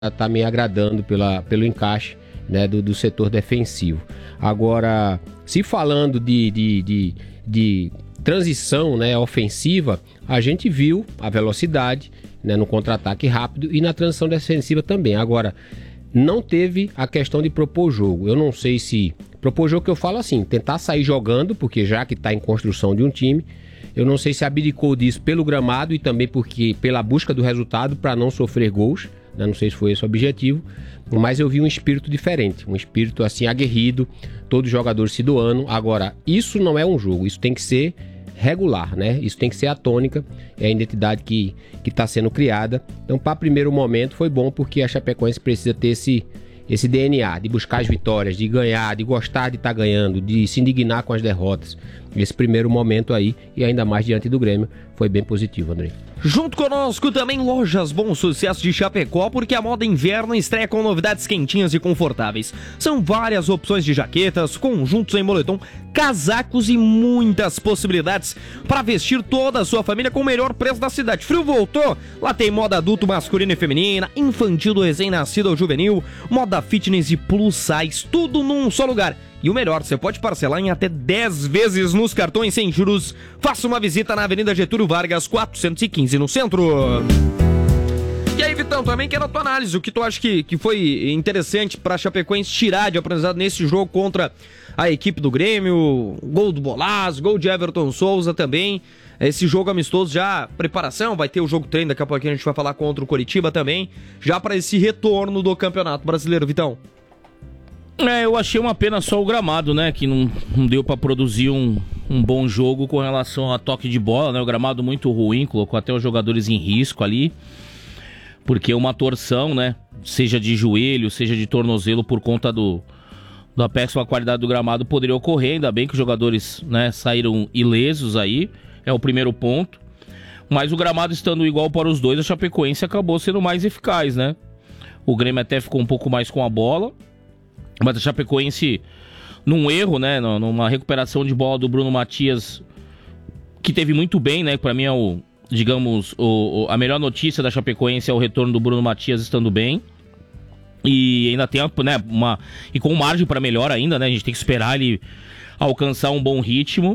está me agradando pelo encaixe, né, do setor defensivo. Agora, se falando de transição, né, ofensiva, a gente viu a velocidade, né, no contra-ataque rápido e na transição defensiva também. Agora, não teve a questão de propor jogo. Eu não sei se... Propor jogo que eu falo assim, tentar sair jogando, porque já que está em construção de um time, eu não sei se abdicou disso pelo gramado e também porque pela busca do resultado para não sofrer gols, né? Não sei se foi esse o objetivo, mas eu vi um espírito diferente, um espírito assim aguerrido, todos os jogadores se doando. Agora, isso não é um jogo, isso tem que ser regular, né? Isso tem que ser a tônica, é a identidade que está sendo criada. Então, para primeiro momento, foi bom porque a Chapecoense precisa ter esse DNA de buscar as vitórias, de ganhar, de gostar de estar ganhando, de se indignar com as derrotas. Esse primeiro momento aí, e ainda mais diante do Grêmio, foi bem positivo, Andrei. Junto conosco também Lojas Bom Sucesso de Chapecó, porque a moda inverno estreia com novidades quentinhas e confortáveis. São várias opções de jaquetas, conjuntos em moletom, casacos e muitas possibilidades para vestir toda a sua família com o melhor preço da cidade. Frio voltou? Lá tem moda adulto, masculina e feminina, infantil do recém-nascido ao juvenil, moda fitness e plus size, tudo num só lugar. E o melhor, você pode parcelar em até 10 vezes nos cartões sem juros. Faça uma visita na Avenida Getúlio Vargas, 415, no centro. E aí, Vitão, também quero a tua análise. O que tu acha que foi interessante pra Chapecoense tirar de aprendizado nesse jogo contra a equipe do Grêmio? Gol do Bolaz, gol de Everton Souza também. Esse jogo amistoso já, preparação, vai ter o jogo treino, daqui a pouquinho a gente vai falar contra o Coritiba também. Já pra esse retorno do Campeonato Brasileiro, Vitão. Eu achei uma pena só o gramado, né? Que não deu pra produzir um bom jogo com relação a toque de bola, né? O gramado muito ruim, colocou até os jogadores em risco ali. Porque uma torção, né? Seja de joelho, seja de tornozelo, por conta da péssima qualidade do gramado, poderia ocorrer. Ainda bem que os jogadores, né, saíram ilesos aí. É o primeiro ponto. Mas o gramado estando igual para os dois, a Chapecoense acabou sendo mais eficaz, né? O Grêmio até ficou um pouco mais com a bola. Mas a Chapecoense, num erro, né, numa recuperação de bola do Bruno Matias, que teve muito bem, né, pra mim é a melhor notícia da Chapecoense é o retorno do Bruno Matias estando bem. E ainda tem, né, e com margem para melhor ainda, né, a gente tem que esperar ele alcançar um bom ritmo.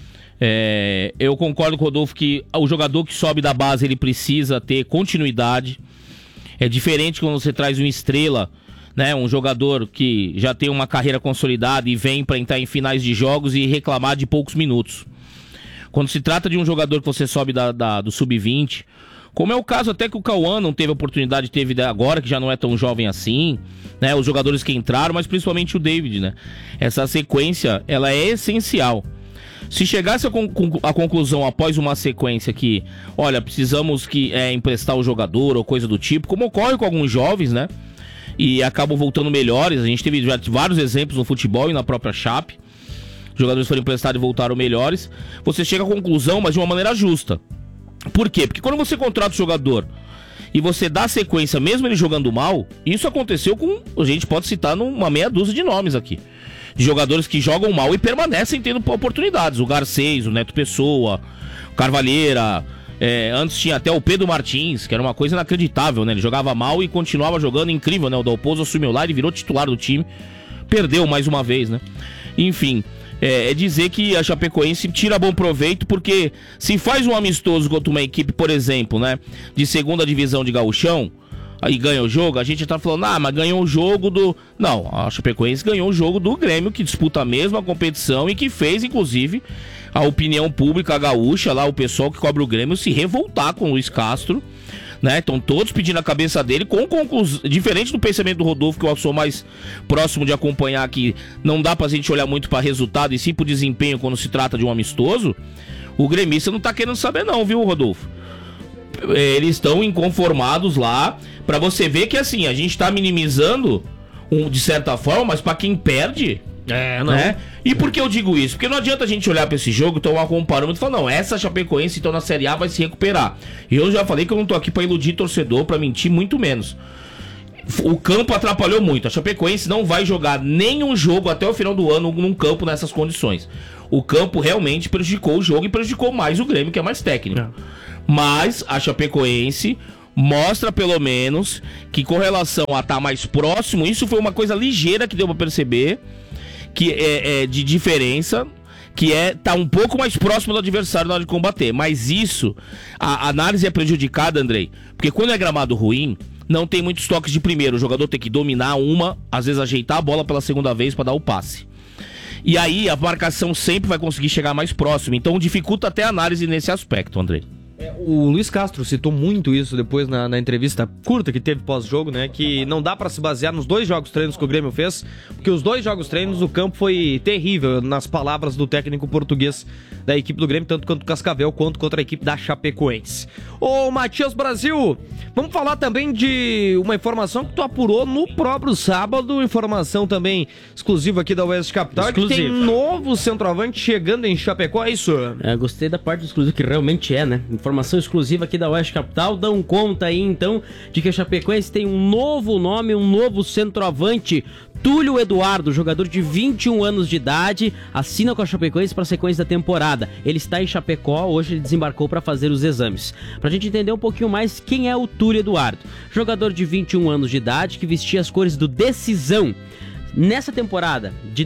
Eu concordo com o Rodolfo que o jogador que sobe da base, ele precisa ter continuidade. É diferente quando você traz uma estrela, né, um jogador que já tem uma carreira consolidada e vem para entrar em finais de jogos e reclamar de poucos minutos. Quando se trata de um jogador que você sobe do sub-20, como é o caso até que o Cauã não teve oportunidade, teve agora, que já não é tão jovem assim, né, os jogadores que entraram, mas principalmente o David, né, essa sequência, ela é essencial. Se chegasse a conclusão após uma sequência que, olha, precisamos emprestar o jogador ou coisa do tipo, como ocorre com alguns jovens, né, e acabam voltando melhores. A gente teve já vários exemplos no futebol e na própria Chape. Os jogadores foram emprestados e voltaram melhores. Você chega à conclusão, mas de uma maneira justa. Por quê? Porque quando você contrata o jogador e você dá sequência, mesmo ele jogando mal, isso aconteceu com... A gente pode citar uma meia dúzia de nomes aqui. De jogadores que jogam mal e permanecem tendo oportunidades. O Garcês, o Neto Pessoa, o Carvalheira... antes tinha até o Pedro Martins, que era uma coisa inacreditável, né? Ele jogava mal e continuava jogando, incrível, né? O Dalpozo assumiu lá e virou titular do time. Perdeu mais uma vez, né? Enfim, é dizer que a Chapecoense tira bom proveito, porque se faz um amistoso contra uma equipe, por exemplo, né, de segunda divisão de Gauchão, aí ganha o jogo, a gente tá falando, mas ganhou o jogo do... Não, a Chapecoense ganhou o jogo do Grêmio, que disputa a mesma competição e que fez, inclusive, a opinião pública gaúcha, lá o pessoal que cobre o Grêmio, se revoltar com o Luiz Castro, né? Estão todos pedindo a cabeça dele, com conclusão, diferente do pensamento do Rodolfo, que eu sou mais próximo de acompanhar, que não dá pra gente olhar muito pra resultado e sim pro desempenho quando se trata de um amistoso. O gremista não tá querendo saber não, viu, Rodolfo? Eles estão inconformados lá, pra você ver que assim, a gente tá minimizando de certa forma, mas pra quem perde... não. Né? E por que eu digo isso? Porque não adianta a gente olhar pra esse jogo, tomar um parâmetro e falar, não, essa Chapecoense então na Série A vai se recuperar. Eu já falei que eu não tô aqui pra iludir torcedor, pra mentir, muito menos. O campo atrapalhou muito. A Chapecoense não vai jogar nenhum jogo até o final do ano num campo nessas condições. O campo realmente prejudicou o jogo e prejudicou mais o Grêmio, que é mais técnico. Mas a Chapecoense mostra pelo menos que com relação a estar mais próximo, isso foi uma coisa ligeira que deu pra perceber, que é de diferença, que é estar um pouco mais próximo do adversário na hora de combater. Mas isso, a análise é prejudicada, Andrei, porque quando é gramado ruim, não tem muitos toques de primeiro, o jogador tem que dominar uma, às vezes ajeitar a bola pela segunda vez para dar o passe. E aí a marcação sempre vai conseguir chegar mais próximo, então dificulta até a análise nesse aspecto, Andrei. O Luiz Castro citou muito isso depois na entrevista curta que teve pós-jogo, né? Que não dá pra se basear nos 2 jogos treinos que o Grêmio fez, porque os 2 jogos treinos o campo foi terrível, nas palavras do técnico português da equipe do Grêmio, tanto quanto o Cascavel, quanto contra a equipe da Chapecoense. Ô, Matias Brasil, vamos falar também de uma informação que tu apurou no próprio sábado, informação também exclusiva aqui da Oeste Capital, que tem novo centroavante chegando em Chapecó, é isso? Gostei da parte do exclusivo, que realmente é, né? Informação exclusiva aqui da Oeste Capital, dão conta aí então de que a Chapecoense tem um novo nome, um novo centroavante. Túlio Eduardo, jogador de 21 anos de idade, assina com a Chapecoense para a sequência da temporada. Ele está em Chapecó, hoje ele desembarcou para fazer os exames. Para a gente entender um pouquinho mais quem é o Túlio Eduardo. Jogador de 21 anos de idade que vestia as cores do Decisão. Nessa temporada de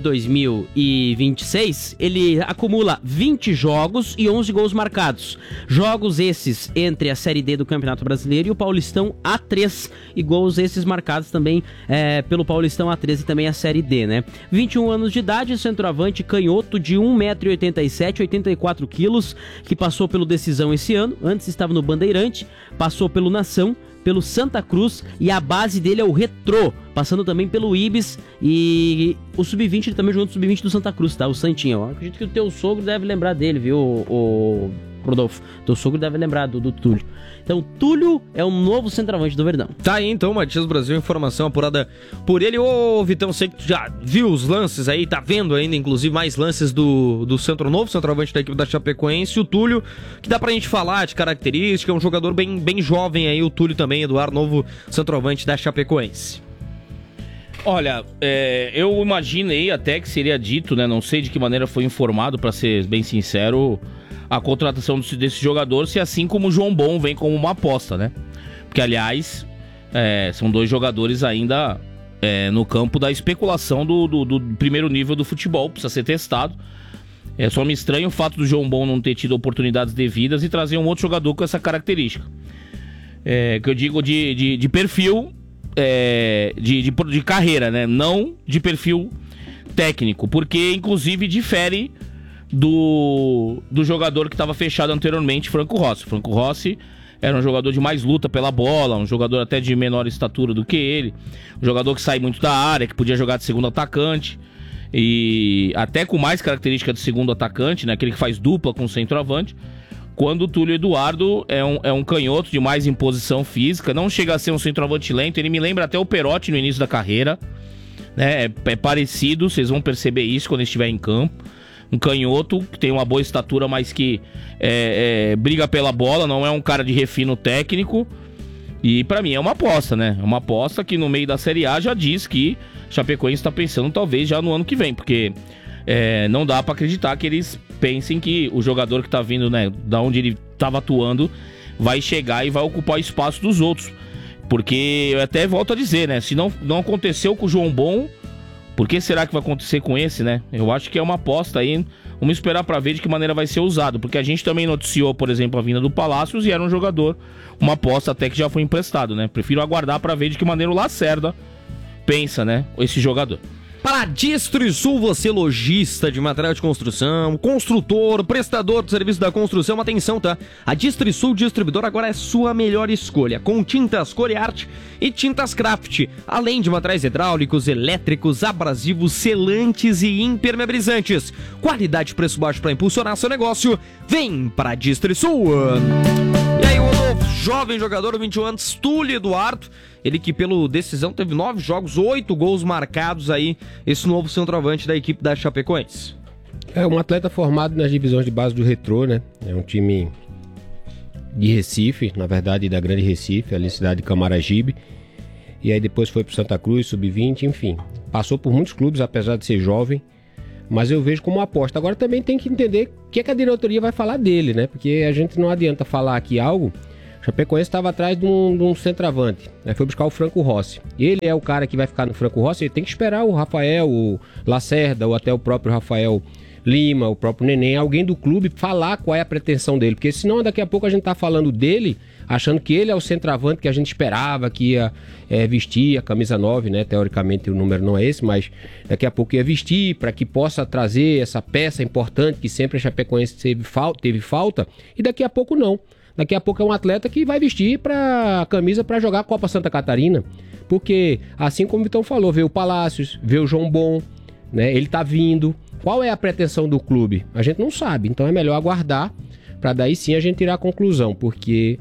2026, ele acumula 20 jogos e 11 gols marcados. Jogos esses entre a Série D do Campeonato Brasileiro e o Paulistão A3. E gols esses marcados também pelo Paulistão A3 e também a Série D, né? 21 anos de idade, centroavante canhoto de 1,87m, 84 quilos, que passou pelo Decisão esse ano. Antes estava no Bandeirante, passou pelo Nação, pelo Santa Cruz, e a base dele é o Retrô, passando também pelo Ibis, e o Sub-20, ele também jogou no Sub-20 do Santa Cruz, tá? O Santinho. Eu acredito que o teu sogro deve lembrar dele, viu, o Rodolfo? Teu sogro deve lembrar do Túlio. Então, Túlio é o novo centroavante do Verdão. Tá aí então, Matias Brasil, informação apurada por ele. Ô, Vitão, sei que tu já viu os lances aí, tá vendo ainda, inclusive, mais lances do novo centroavante da equipe da Chapecoense, o Túlio, que dá pra gente falar de característica, é um jogador bem jovem aí, o Túlio também, Eduardo, novo centroavante da Chapecoense. Olha, eu imaginei até que seria dito, né, não sei de que maneira foi informado, pra ser bem sincero, a contratação desse jogador, se assim como o João Bom vem como uma aposta, né? Porque, aliás, são 2 jogadores ainda no campo da especulação do primeiro nível do futebol, precisa ser testado. Só me estranha o fato do João Bom não ter tido oportunidades devidas e trazer um outro jogador com essa característica. Que eu digo de perfil, de carreira, né? Não de perfil técnico, porque, inclusive, difere do jogador que estava fechado anteriormente, Franco Rossi. Franco Rossi era um jogador de mais luta pela bola, um jogador até de menor estatura do que ele, um jogador que sai muito da área, que podia jogar de segundo atacante, e até com mais característica de segundo atacante, né, aquele que faz dupla com o centroavante, quando o Túlio Eduardo é um canhoto de mais imposição física, não chega a ser um centroavante lento, ele me lembra até o Perotti no início da carreira, né, é parecido, vocês vão perceber isso quando ele estiver em campo. Um canhoto que tem uma boa estatura, mas que briga pela bola, não é um cara de refino técnico. E pra mim é uma aposta, né? É uma aposta que no meio da Série A já diz que Chapecoense está pensando talvez já no ano que vem, porque não dá pra acreditar que eles pensem que o jogador que tá vindo, né, da onde ele tava atuando, vai chegar e vai ocupar o espaço dos outros. Porque eu até volto a dizer, né? Se não aconteceu com o João Bom, por que será que vai acontecer com esse, né? Eu acho que é uma aposta aí. Vamos esperar pra ver de que maneira vai ser usado. Porque a gente também noticiou, por exemplo, a vinda do Palácios e era um jogador, uma aposta até que já foi emprestado, né? Prefiro aguardar pra ver de que maneira o Lacerda pensa, né? Esse jogador. Para a Distrisul, você lojista de material de construção, construtor, prestador de serviço da construção, atenção, tá? A Distrisul Distribuidor agora é sua melhor escolha, com tintas Coriarte e tintas Craft, além de materiais hidráulicos, elétricos, abrasivos, selantes e impermeabilizantes. Qualidade e preço baixo para impulsionar seu negócio, vem para a Distrisul! E aí, jovem jogador, 21 anos, Túlio Eduardo, ele que pelo Decisão teve 9 jogos, 8 gols marcados aí, esse novo centroavante da equipe da Chapecoense. É um atleta formado nas divisões de base do Retrô, né? É um time de Recife, na verdade da Grande Recife, ali cidade de Camaragibe. E aí depois foi pro Santa Cruz, Sub-20, enfim. Passou por muitos clubes, apesar de ser jovem, mas eu vejo como uma aposta. Agora também tem que entender o que a diretoria vai falar dele, né? Porque a gente não adianta falar aqui algo O Chapecoense estava atrás de um centroavante, né? Foi buscar o Franco Rossi. Ele é o cara que vai ficar no Franco Rossi, ele tem que esperar o Rafael, o Lacerda, ou até o próprio Rafael Lima, o próprio Neném, alguém do clube falar qual é a pretensão dele, porque senão daqui a pouco a gente tá falando dele, achando que ele é o centroavante que a gente esperava que ia vestir a camisa 9, né? Teoricamente o número não é esse, mas daqui a pouco ia vestir para que possa trazer essa peça importante que sempre a Chapecoense teve falta, e daqui a pouco não. Daqui a pouco é um atleta que vai vestir a camisa para jogar a Copa Santa Catarina, porque assim como o Vitão falou, veio o Palácios, veio o João Bom, né? Ele tá vindo. Qual é a pretensão do clube? A gente não sabe, então é melhor aguardar para daí sim a gente tirar a conclusão, porque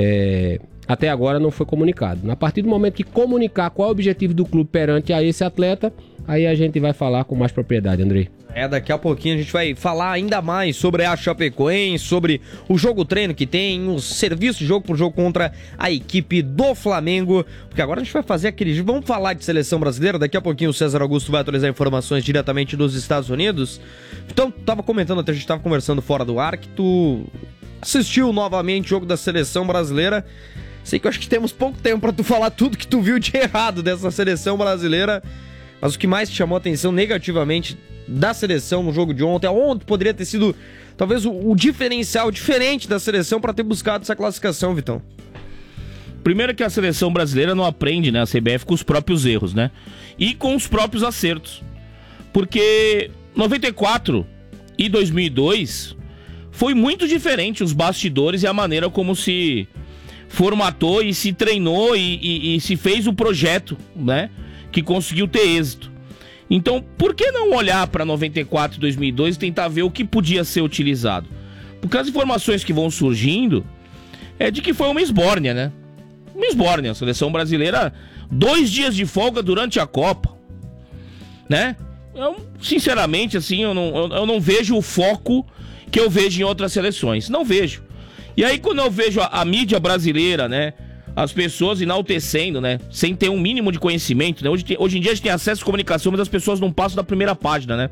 até agora não foi comunicado. A partir do momento que comunicar qual é o objetivo do clube perante a esse atleta, aí a gente vai falar com mais propriedade, Andrei. Daqui a pouquinho a gente vai falar ainda mais sobre a Chapecoense, sobre o jogo-treino que tem, o serviço de jogo por jogo contra a equipe do Flamengo, porque agora a gente vai fazer vamos falar de seleção brasileira, daqui a pouquinho o César Augusto vai atualizar informações diretamente dos Estados Unidos. Então, tava comentando, até a gente tava conversando fora do ar, que tu assistiu novamente o jogo da seleção brasileira. Sei que eu acho que temos pouco tempo pra tu falar tudo que tu viu de errado dessa seleção brasileira, mas o que mais te chamou a atenção negativamente da seleção no jogo de ontem, onde poderia ter sido talvez o diferencial diferente da seleção para ter buscado essa classificação, Vitão? Primeiro que a seleção brasileira não aprende, né, a CBF, com os próprios erros, né? E com os próprios acertos. Porque 94 e 2002 foi muito diferente os bastidores e a maneira como se formatou e se treinou e se fez o projeto, né, que conseguiu ter êxito. Então, por que não olhar para 94 e 2002 e tentar ver o que podia ser utilizado? Porque as informações que vão surgindo é de que foi uma esbórnia, né? Uma esbórnia. A seleção brasileira, 2 dias de folga durante a Copa, né? Sinceramente, assim, eu não vejo o foco que eu vejo em outras seleções. Não vejo. E aí, quando eu vejo a mídia brasileira, né? As pessoas enaltecendo, né? Sem ter um mínimo de conhecimento, né? Hoje em dia a gente tem acesso à comunicação, mas as pessoas não passam da primeira página, né?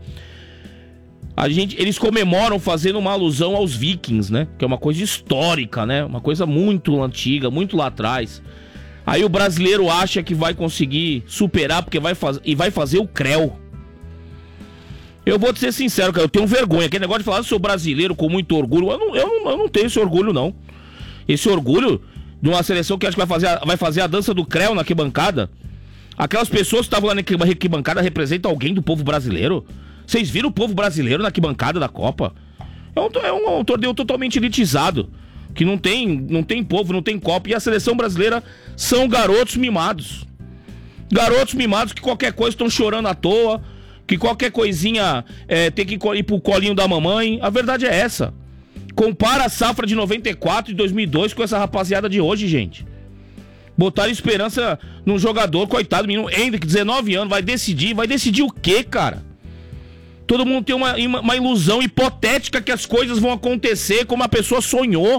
Eles comemoram fazendo uma alusão aos vikings, né? Que é uma coisa histórica, né? Uma coisa muito antiga, muito lá atrás. Aí o brasileiro acha que vai conseguir superar porque vai fazer o CREL. Eu vou te ser sincero, cara, eu tenho vergonha. Aquele negócio de falar que sou brasileiro com muito orgulho, eu não tenho esse orgulho, não. Esse orgulho de uma seleção que acho que vai fazer a dança do CREL na arquibancada. Aquelas pessoas que estavam lá na arquibancada representam alguém do povo brasileiro? Vocês viram o povo brasileiro na arquibancada da Copa? É um torneio totalmente elitizado, que não tem povo, não tem Copa. E a seleção brasileira são garotos mimados. Garotos mimados que qualquer coisa estão chorando à toa, que qualquer coisinha tem que ir pro colinho da mamãe. A verdade é essa. Compara a safra de 94 e 2002 com essa rapaziada de hoje, gente. Botaram esperança num jogador, coitado, menino Hendrick, 19 anos, vai decidir o quê, cara? Todo mundo tem uma ilusão hipotética que as coisas vão acontecer como a pessoa sonhou.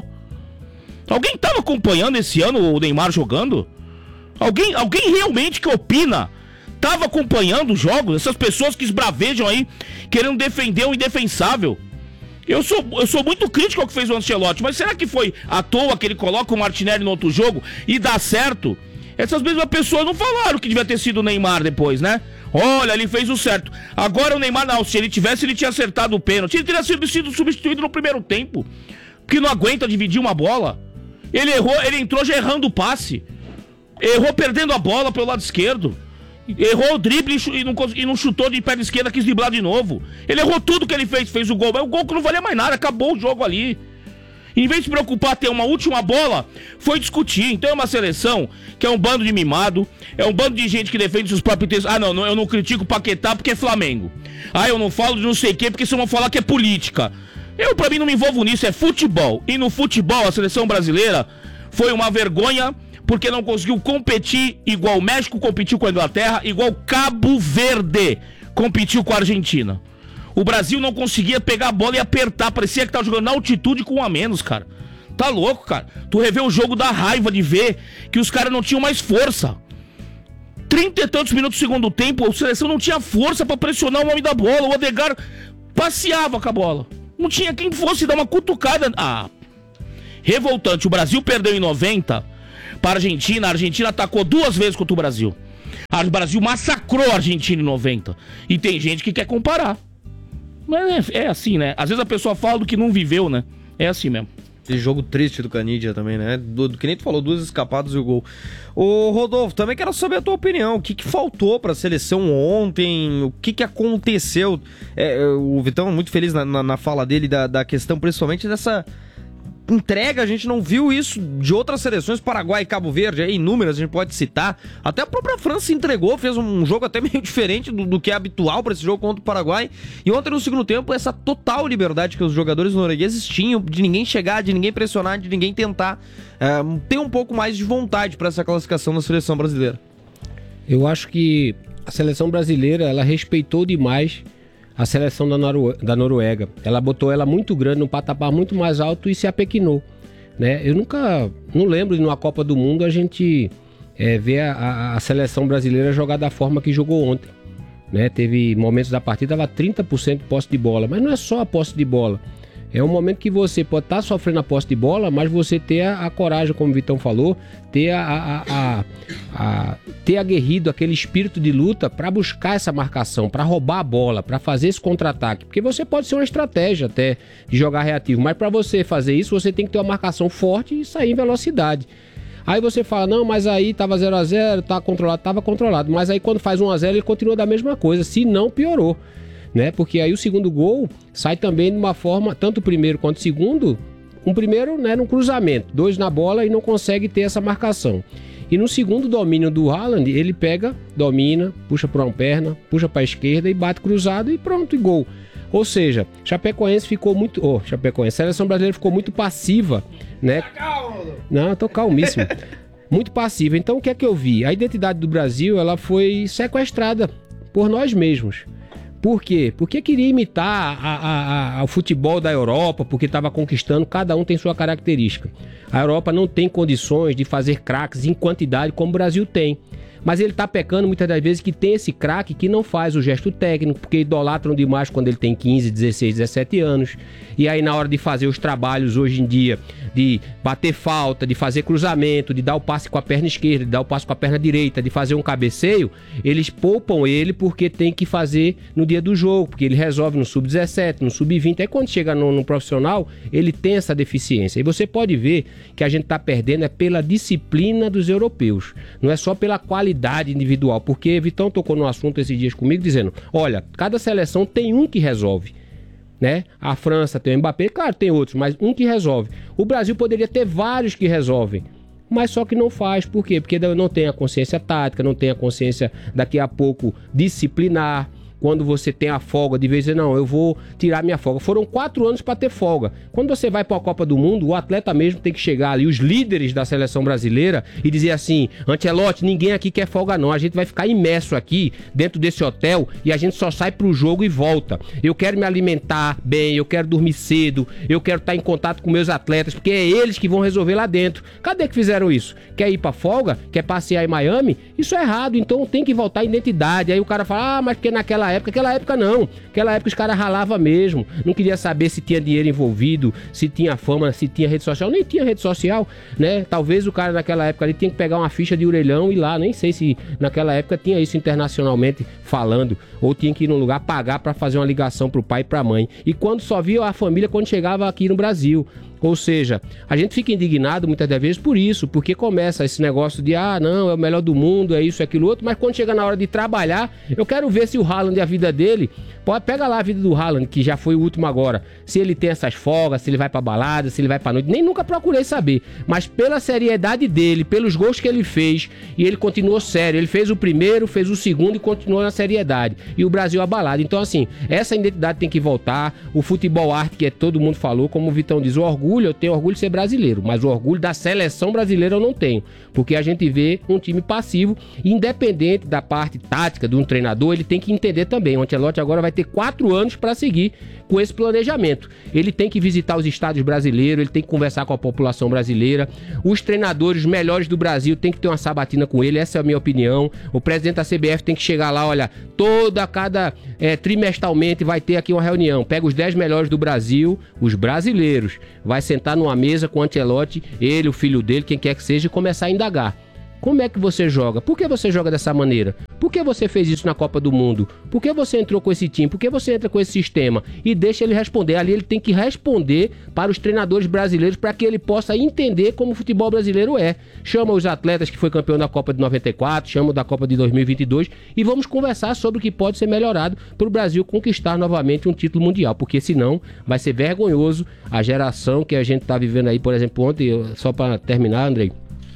Alguém tava acompanhando esse ano o Neymar jogando? Alguém realmente que opina tava acompanhando os jogos? Essas pessoas que esbravejam aí, querendo defender o indefensável. Eu sou muito crítico ao que fez o Ancelotti, mas será que foi à toa que ele coloca o Martinelli no outro jogo e dá certo? Essas mesmas pessoas não falaram que devia ter sido o Neymar depois, né? Olha, ele fez o certo. Agora o Neymar, não, se ele tinha acertado o pênalti, ele teria sido substituído no primeiro tempo, porque não aguenta dividir uma bola. Ele errou, ele entrou já errando o passe. Errou perdendo a bola pelo lado esquerdo. Errou o drible e não chutou de perna esquerda, quis driblar de novo. Ele errou tudo que ele fez o gol. Mas o gol que não valia mais nada, acabou o jogo ali. Em vez de se preocupar ter uma última bola, foi discutir. Então é uma seleção que é um bando de mimado, é um bando de gente que defende seus próprios interesses. Ah, não, eu não critico o Paquetá porque é Flamengo. Ah, eu não falo de não sei o quê porque vocês vão falar que é política. Pra mim, não me envolvo nisso, é futebol. E no futebol, a seleção brasileira foi uma vergonha, porque não conseguiu competir igual o México competiu com a Inglaterra, igual Cabo Verde competiu com a Argentina. O Brasil não conseguia pegar a bola e apertar, parecia que tava jogando na altitude com um a menos, cara. Tá louco, cara. Tu revê o jogo da raiva de ver que os caras não tinham mais força. 30 e tantos minutos do segundo tempo, a seleção não tinha força pra pressionar o homem da bola. O Odegaard passeava com a bola. Não tinha quem fosse dar uma cutucada. revoltante. O Brasil perdeu em 90 para a Argentina atacou 2 vezes contra o Brasil. O Brasil massacrou a Argentina em 90. E tem gente que quer comparar. Mas é assim, né? Às vezes a pessoa fala do que não viveu, né? É assim mesmo. Esse jogo triste do Canidia também, né? Que nem tu falou, 2 escapadas e o gol. Ô, Rodolfo, também quero saber a tua opinião. O que faltou pra seleção ontem? O que aconteceu? O Vitão é muito feliz na fala dele da questão, principalmente dessa entrega. A gente não viu isso de outras seleções, Paraguai e Cabo Verde, aí inúmeras a gente pode citar. Até a própria França se entregou, fez um jogo até meio diferente do que é habitual para esse jogo contra o Paraguai. E ontem no segundo tempo, essa total liberdade que os jogadores noruegueses tinham, de ninguém chegar, de ninguém pressionar, de ninguém tentar ter um pouco mais de vontade para essa classificação da seleção brasileira. Eu acho que a seleção brasileira, ela respeitou demais a seleção da Noruega. Ela botou ela muito grande, num patamar muito mais alto e se apequinou, né? Eu não lembro de numa Copa do Mundo a gente ver a seleção brasileira jogar da forma que jogou ontem, né? Teve momentos da partida, dava 30% de posse de bola, mas não é só a posse de bola. É um momento que você pode estar sofrendo a posse de bola, mas você ter a coragem, como o Vitão falou, ter ter aguerrido aquele espírito de luta para buscar essa marcação, para roubar a bola, para fazer esse contra-ataque. Porque você pode ser uma estratégia até de jogar reativo, mas para você fazer isso, você tem que ter uma marcação forte e sair em velocidade. Aí você fala, não, mas aí tava 0-0, tava controlado. Mas aí quando faz 1-0, ele continua da mesma coisa, se não piorou, né? Porque aí o segundo gol sai também de uma forma, tanto o primeiro quanto o segundo, um primeiro, né, num cruzamento, 2 na bola e não consegue ter essa marcação. E no segundo domínio do Haaland, ele pega, domina, puxa por uma perna, puxa para a esquerda e bate cruzado e pronto, e gol. Ou seja, Chapecoense ficou muito... a seleção brasileira ficou muito passiva, né? Não, eu tô calmíssimo. Muito passiva. Então o que é que eu vi? A identidade do Brasil, ela foi sequestrada por nós mesmos. Por quê? Porque queria imitar o futebol da Europa, porque estava conquistando, cada um tem sua característica. A Europa não tem condições de fazer craques em quantidade como o Brasil tem. Mas ele está pecando muitas das vezes que tem esse craque que não faz o gesto técnico, porque idolatram demais quando ele tem 15, 16, 17 anos. E aí na hora de fazer os trabalhos hoje em dia, de bater falta, de fazer cruzamento, de dar o passe com a perna esquerda, de dar o passe com a perna direita, de fazer um cabeceio, eles poupam ele porque tem que fazer no dia do jogo, porque ele resolve no sub-17, no sub-20. Aí quando chega no profissional, ele tem essa deficiência. E você pode ver que a gente está perdendo pela disciplina dos europeus, não é só pela qualidade individual, porque Vitão tocou no assunto esses dias comigo dizendo, olha, cada seleção tem um que resolve, né? A França tem o Mbappé, claro, tem outros, mas um que resolve. O Brasil poderia ter vários que resolvem, mas só que não faz. Por quê? Porque não tem a consciência tática, não tem a consciência daqui a pouco disciplinar. Quando você tem a folga, de vez em não, eu vou tirar minha folga. Foram 4 anos para ter folga. Quando você vai para a Copa do Mundo, o atleta mesmo tem que chegar ali, os líderes da seleção brasileira, e dizer assim, Ancelotti, ninguém aqui quer folga não, a gente vai ficar imerso aqui, dentro desse hotel, e a gente só sai pro jogo e volta. Eu quero me alimentar bem, eu quero dormir cedo, eu quero estar em contato com meus atletas, porque é eles que vão resolver lá dentro. Cadê que fizeram isso? Quer ir pra folga? Quer passear em Miami? Isso é errado, então tem que voltar à identidade. Aí o cara fala, mas porque naquela época não. Aquela época os caras ralavam mesmo. Não queria saber se tinha dinheiro envolvido, se tinha fama, se tinha rede social. Nem tinha rede social, né? Talvez o cara naquela época ali tinha que pegar uma ficha de orelhão e ir lá. Nem sei se naquela época tinha isso internacionalmente falando. Ou tinha que ir num lugar pagar para fazer uma ligação pro pai e pra mãe. E quando só via a família quando chegava aqui no Brasil. Ou seja, a gente fica indignado muitas das vezes por isso, porque começa esse negócio de, não, é o melhor do mundo, é isso, é aquilo outro, mas quando chega na hora de trabalhar, eu quero ver se o Haaland e a vida dele, pega lá a vida do Haaland, que já foi o último agora, se ele tem essas folgas, se ele vai pra balada, se ele vai pra noite, nem nunca procurei saber, mas pela seriedade dele, pelos gols que ele fez, e ele continuou sério, ele fez o primeiro, fez o segundo e continuou na seriedade, e o Brasil abalado. Então assim, essa identidade tem que voltar, o futebol arte que todo mundo falou, como o Vitão diz, o orgulho, eu tenho orgulho de ser brasileiro, mas o orgulho da seleção brasileira eu não tenho, porque a gente vê um time passivo, independente da parte tática de um treinador, ele tem que entender também. O Ancelotti agora vai ter 4 anos para seguir com esse planejamento. Ele tem que visitar os estados brasileiros, ele tem que conversar com a população brasileira, os treinadores melhores do Brasil tem que ter uma sabatina com ele, essa é a minha opinião. O presidente da CBF tem que chegar lá, olha, cada trimestralmente vai ter aqui uma reunião, pega os 10 melhores do Brasil, os brasileiros, vai sentar numa mesa com o Ancelotti, ele, o filho dele, quem quer que seja, e começar a indagar. Como é que você joga? Por que você joga dessa maneira? Por que você fez isso na Copa do Mundo? Por que você entrou com esse time? Por que você entra com esse sistema? E deixa ele responder. Ali ele tem que responder para os treinadores brasileiros para que ele possa entender como o futebol brasileiro é. Chama os atletas que foi campeão da Copa de 94, chama o da Copa de 2022 e vamos conversar sobre o que pode ser melhorado para o Brasil conquistar novamente um título mundial, porque senão vai ser vergonhoso a geração que a gente está vivendo aí. Por exemplo, ontem, só para terminar, Andrei,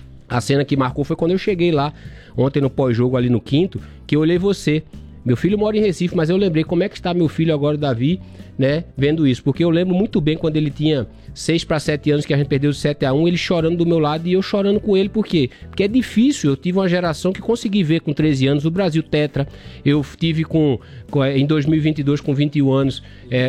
a cena que marcou foi quando eu cheguei lá, ontem no pós-jogo ali no quinto, que eu olhei você. Meu filho mora em Recife, mas eu lembrei como é que está meu filho agora, Davi, né, vendo isso. Porque eu lembro muito bem quando ele tinha 6 para 7 anos, que a gente perdeu de 7-1, ele chorando do meu lado e eu chorando com ele. Por quê? Porque é difícil. Eu tive uma geração que consegui ver com 13 anos o Brasil tetra. Eu tive em 2022 com 21 anos,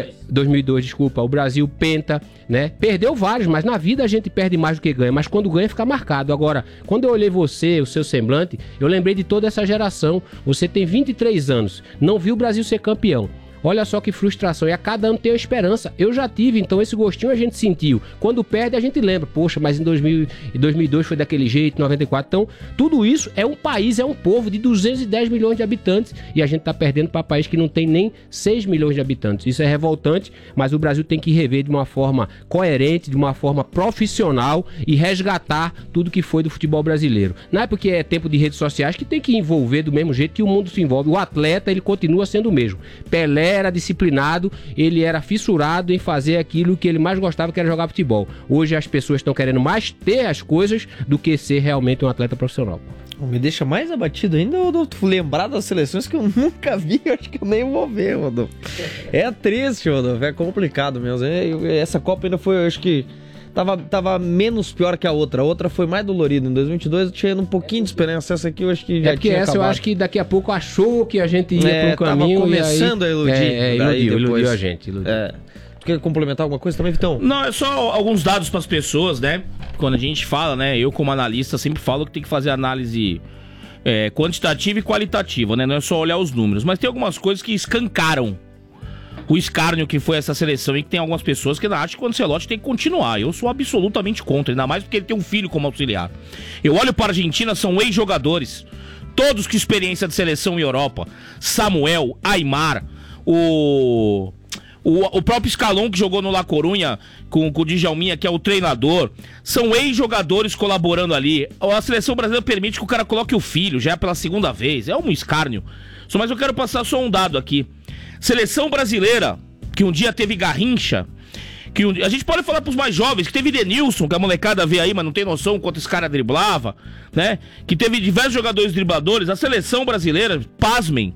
2002, desculpa, o Brasil penta, né? Perdeu vários, mas na vida a gente perde mais do que ganha. Mas quando ganha fica marcado. Agora, quando eu olhei você, o seu semblante, eu lembrei de toda essa geração. Você tem 23 anos, não viu o Brasil ser campeão. Olha só que frustração, e a cada ano tem a esperança. Eu já tive, então esse gostinho a gente sentiu. Quando perde a gente lembra, poxa, mas em 2002 foi daquele jeito, 94. Então tudo isso é um país, é um povo de 210 milhões de habitantes e a gente tá perdendo para país que não tem nem 6 milhões de habitantes. Isso é revoltante, mas o Brasil tem que rever de uma forma coerente, de uma forma profissional e resgatar tudo que foi do futebol brasileiro. Não é porque é tempo de redes sociais que tem que envolver do mesmo jeito que o mundo se envolve. O atleta, ele continua sendo o mesmo. Pelé era disciplinado, ele era fissurado em fazer aquilo que ele mais gostava, que era jogar futebol. Hoje as pessoas estão querendo mais ter as coisas do que ser realmente um atleta profissional. Me deixa mais abatido ainda, Rodolfo, lembrar das seleções que eu nunca vi, acho que eu nem vou ver, Rodolfo. É triste, Rodolfo, é complicado mesmo. Essa Copa ainda foi, acho que tava menos pior que a outra. A outra foi mais dolorida. Em 2022 eu tinha um pouquinho de esperança. Essa aqui eu acho que já tinha acabado. Eu acho que daqui a pouco achou que a gente ia para um caminho. Tava começando a iludir. Iludiu a gente. Tu quer complementar alguma coisa também, Vitão? Não, é só alguns dados para as pessoas, né? Quando a gente fala, né? Eu como analista sempre falo que tem que fazer análise quantitativa e qualitativa, né? Não é só olhar os números. Mas tem algumas coisas que escancaram o escárnio que foi essa seleção, e que tem algumas pessoas que acham que o Ancelotti tem que continuar. Eu sou absolutamente contra, ainda mais porque ele tem um filho como auxiliar. Eu olho para a Argentina, são ex-jogadores, todos com experiência de seleção em Europa. Samuel, Aimar, o próprio Scalon, que jogou no La Coruña com o Djalminha, que é o treinador. São ex-jogadores colaborando ali. A seleção brasileira permite que o cara coloque o filho, já é pela segunda vez. É um escárnio. Mas eu quero passar só um dado aqui. Seleção brasileira, que um dia teve Garrincha, a gente pode falar pros mais jovens, que teve Denilson, que a molecada vê aí, mas não tem noção quanto esse cara driblava, né? Que teve diversos jogadores dribladores. A seleção brasileira, pasmem,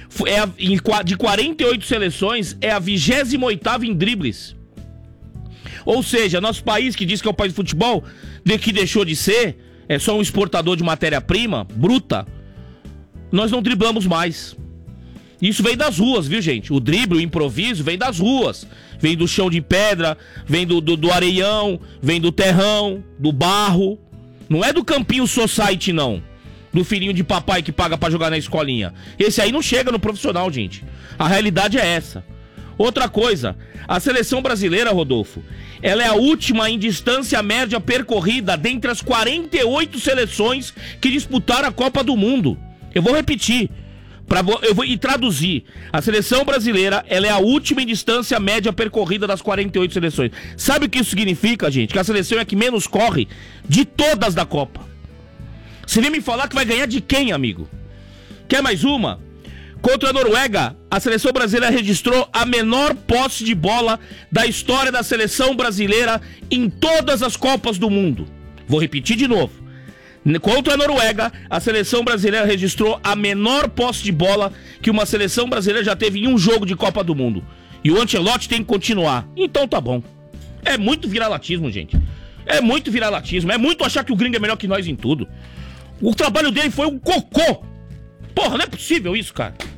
de 48 seleções, é a 28ª em dribles. Ou seja, nosso país, que diz que é o país de futebol, que deixou de ser, é só um exportador de matéria-prima bruta, nós não driblamos mais. Isso vem das ruas, viu, gente? O drible, o improviso, vem das ruas. Vem do chão de pedra, vem do areião, vem do terrão, do barro. Não é do campinho society, não. Do filhinho de papai que paga pra jogar na escolinha. Esse aí não chega no profissional, gente. A realidade é essa. Outra coisa, a seleção brasileira, Rodolfo, ela é a última em distância média percorrida dentre as 48 seleções que disputaram a Copa do Mundo. Eu vou repetir. Eu vou traduzir. A seleção brasileira, ela é a última em distância média percorrida das 48 seleções. Sabe o que isso significa, gente? Que a seleção é a que menos corre de todas da Copa. Você vem me falar que vai ganhar de quem, amigo? Quer mais uma? Contra a Noruega, a seleção brasileira registrou a menor posse de bola da história da seleção brasileira em todas as Copas do Mundo. Vou repetir de novo. Contra a Noruega, a seleção brasileira registrou a menor posse de bola que uma seleção brasileira já teve em um jogo de Copa do Mundo. E o Ancelotti tem que continuar. Então tá bom. É muito viralatismo, gente. É muito viralatismo. É muito achar que o gringo é melhor que nós em tudo. O trabalho dele foi um cocô. Porra, não é possível isso, cara.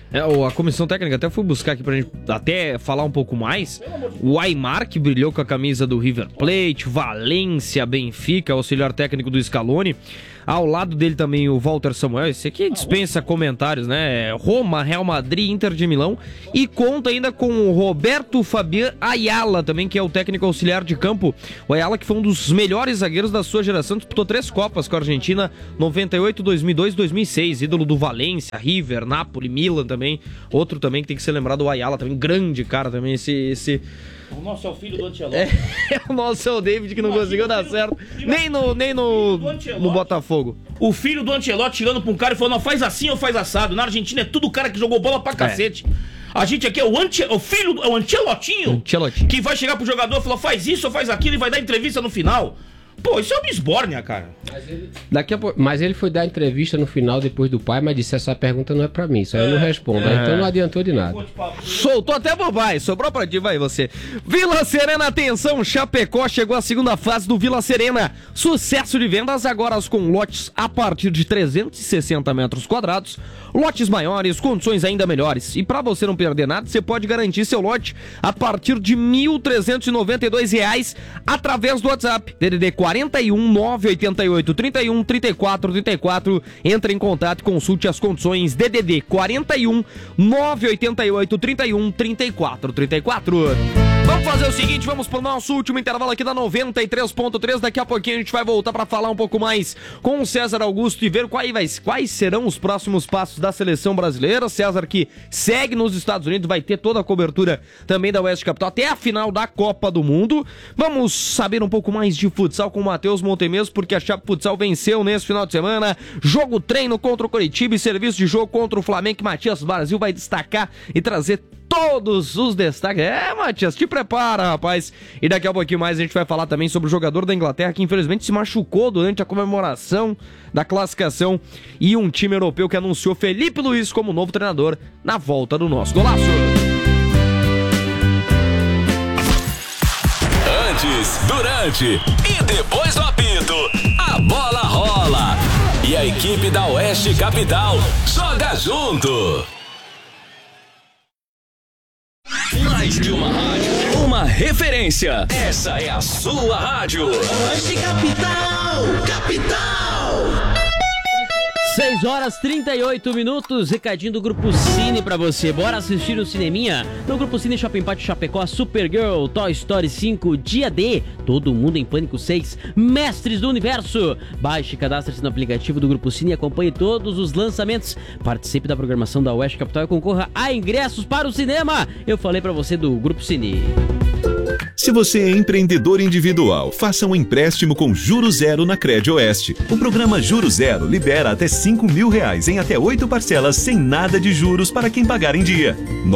A comissão técnica, até fui buscar aqui pra gente até falar um pouco mais. O Aimar, que brilhou com a camisa do River Plate, Valência, Benfica, auxiliar técnico do Scaloni. Ao lado dele também o Walter Samuel, esse aqui dispensa comentários, né? Roma, Real Madrid, Inter de Milão. E conta ainda com o Roberto Fabián Ayala também, que é o técnico auxiliar de campo. O Ayala, que foi um dos melhores zagueiros da sua geração, disputou 3 Copas com a Argentina, 98, 2002 e 2006. Ídolo do Valência, River, Napoli, Milan também. Outro também que tem que ser lembrado, o Ayala também, grande cara também, esse... O nosso é o filho do Ancelotti. O nosso é o David, que não conseguiu dar certo. Nem no Botafogo. O filho do Ancelotti chegando pra um cara e falando, faz assim ou faz assado. Na Argentina é tudo cara que jogou bola pra cacete. A gente aqui é o filho, o Ancelotinho, que vai chegar pro jogador e falar, faz isso ou faz aquilo, e vai dar entrevista no final. Pô, isso é uma esbórnia, cara. Mas ele foi dar entrevista no final, depois do pai, mas disse, essa pergunta não é pra mim, isso aí eu não respondo. Então não adiantou de nada. Soltou até bobai, sobrou pra ti, vai você. Vila Serena, atenção, Chapecó chegou à segunda fase do Vila Serena. Sucesso de vendas agora com lotes a partir de 360 metros quadrados. Lotes maiores, condições ainda melhores. E pra você não perder nada, você pode garantir seu lote a partir de R$ 1.392 através do WhatsApp. DDD 41 988 31 34 34. Entre em contato e consulte as condições. DDD 41 988 31 34 34. Vamos fazer o seguinte, vamos pro nosso último intervalo aqui da 93.3. Daqui a pouquinho a gente vai voltar para falar um pouco mais com o César Augusto e ver quais serão os próximos passos da seleção brasileira. César, que segue nos Estados Unidos, vai ter toda a cobertura também da Oeste Capital até a final da Copa do Mundo. Vamos saber um pouco mais de futsal com o Matheus Montemeso, porque a Chape Futsal venceu nesse final de semana. Jogo treino contra o Coritiba e serviço de jogo contra o Flamengo. Matias Brasil vai destacar e trazer todos os destaques. Matias, te prepara, rapaz. E daqui a pouquinho mais a gente vai falar também sobre o jogador da Inglaterra que infelizmente se machucou durante a comemoração da classificação e um time europeu que anunciou Felipe Luiz como novo treinador na volta do nosso golaço. Antes, durante e depois do apito, a bola rola. E a equipe da Oeste Capital joga junto. Mais de uma rádio, uma referência. Essa é a sua rádio. Oeste Capital, capital. 6 horas 38 minutos, recadinho do Grupo Cine pra você. Bora assistir o cineminha? No Grupo Cine Shopping Pátio Chapecó, Supergirl, Toy Story 5, Dia D, Todo Mundo em Pânico 6, Mestres do Universo. Baixe e cadastre-se no aplicativo do Grupo Cine e acompanhe todos os lançamentos. Participe da programação da Oeste Capital e concorra a ingressos para o cinema. Eu falei pra você do Grupo Cine. Se você é empreendedor individual, faça um empréstimo com Juros Zero na Crédito Oeste. O programa Juros Zero libera até R$5.000 em até 8 parcelas sem nada de juros para quem pagar em dia.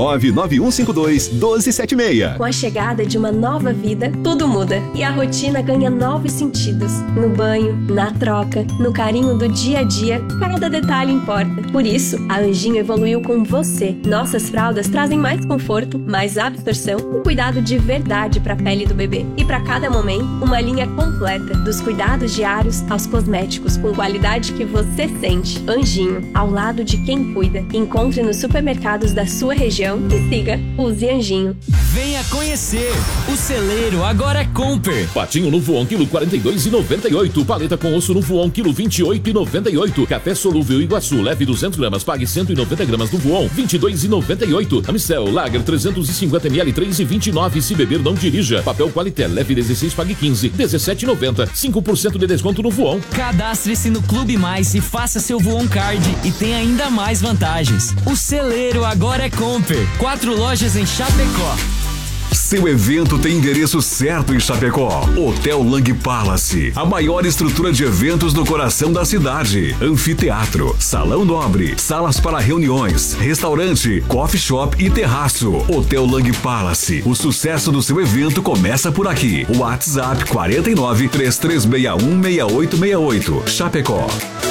99152-1276. Com a chegada de uma nova vida, tudo muda e a rotina ganha novos sentidos. No banho, na troca, no carinho do dia a dia, cada detalhe importa. Por isso, a Anjinho evoluiu com você. Nossas fraldas trazem mais conforto, mais absorção e cuidado de verdade para a pele do bebê. E para cada momento, uma linha completa, dos cuidados diários aos cosméticos, com qualidade que você sente. Anjinho, ao lado de quem cuida. Encontre nos supermercados da sua região e siga Use Anjinho. Venha conhecer! O celeiro agora é Comper. Patinho no voão, quilo 42,98. Paleta com osso no voão, quilo 28,98. Café solúvel Iguaçu, leve 200 gramas, pague 190 gramas no voão, 22,98. Amstel, Lager 350 ml, 3,29. Se beber, não dirija. Papel Qualité, leve 16, pague 15, 17,90. 5% de desconto no voão. Cadastre-se no Clube Mais e faça seu voão card e tem ainda mais vantagens. O celeiro agora é Comper. 4 lojas em Chapecó. Seu evento tem endereço certo em Chapecó. Hotel Lang Palace, a maior estrutura de eventos no coração da cidade. Anfiteatro, salão nobre, salas para reuniões, restaurante, coffee shop e terraço. Hotel Lang Palace, o sucesso do seu evento começa por aqui. WhatsApp 49 3361 6868. Chapecó.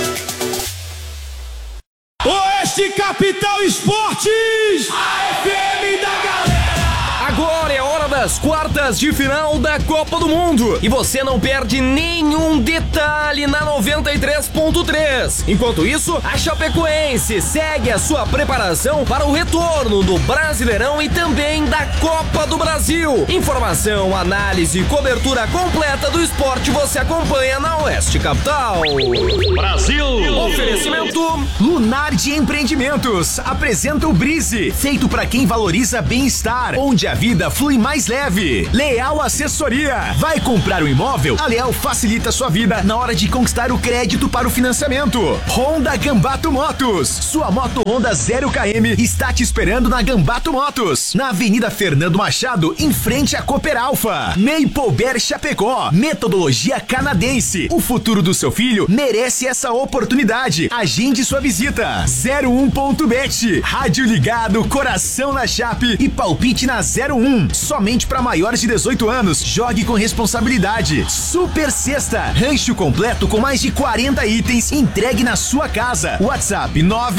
Oeste Capital Esportes, a FM da galera. Agora é hora da das quartas de final da Copa do Mundo. E você não perde nenhum detalhe na 93.3. Enquanto isso, a Chapecoense segue a sua preparação para o retorno do Brasileirão e também da Copa do Brasil. Informação, análise e cobertura completa do esporte você acompanha na Oeste Capital. Brasil! Oferecimento Lunardi Empreendimentos apresenta o Brise, feito para quem valoriza bem-estar, onde a vida flui mais leve. Leal Assessoria. Vai comprar um imóvel? A Leal facilita sua vida na hora de conquistar o crédito para o financiamento. Honda Gambato Motos. Sua moto Honda 0 km está te esperando na Gambato Motos, na Avenida Fernando Machado, em frente à Cooper Alfa. Maple Bear Chapecó. Metodologia canadense. O futuro do seu filho merece essa oportunidade. Agende sua visita. 01.bet. Rádio ligado, coração na Chape e palpite na 01. Somente para maiores de 18 anos. Jogue com responsabilidade. Super Sexta. Rancho completo com mais de 40 itens entregue na sua casa. WhatsApp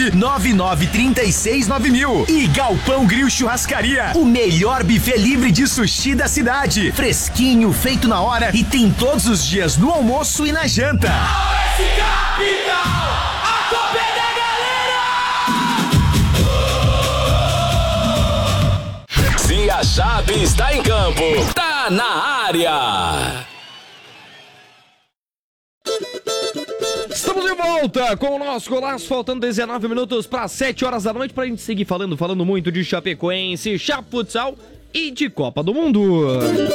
999369000. E Galpão Grill Churrascaria. O melhor buffet livre de sushi da cidade. Fresquinho, feito na hora e tem todos os dias no almoço e na janta. Oeste Capital, a Copa é da galera! Se a Chape está em campo, tá na área! Estamos de volta com o nosso golaço, faltando 19 minutos para 7 horas da noite, pra gente seguir falando muito de Chapecoense, Chape Futsal e de Copa do Mundo.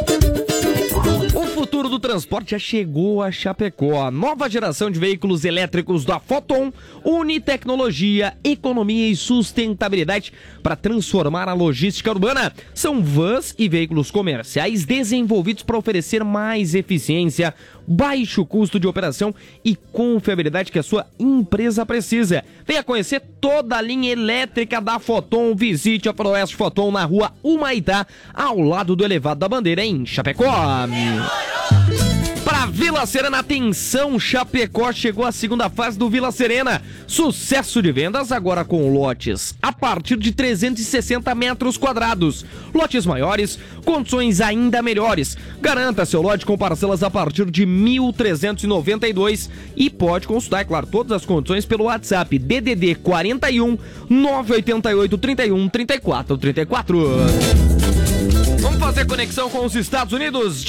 O futuro do transporte já chegou a Chapecó. A nova geração de veículos elétricos da Foton une tecnologia, economia e sustentabilidade para transformar a logística urbana. São vans e veículos comerciais desenvolvidos para oferecer mais eficiência, baixo custo de operação e confiabilidade que a sua empresa precisa. Venha conhecer toda a linha elétrica da Foton. Visite a Faroeste Foton na rua Humaitá, ao lado do Elevado da Bandeira, em Chapecó. Para Vila Serena, atenção, Chapecó chegou à segunda fase do Vila Serena. Sucesso de vendas agora com lotes a partir de 360 metros quadrados. Lotes maiores, condições ainda melhores. Garanta seu lote com parcelas a partir de 1.392 e pode consultar, é claro, todas as condições pelo WhatsApp DDD 41 988 31 34 34. Vamos fazer conexão com os Estados Unidos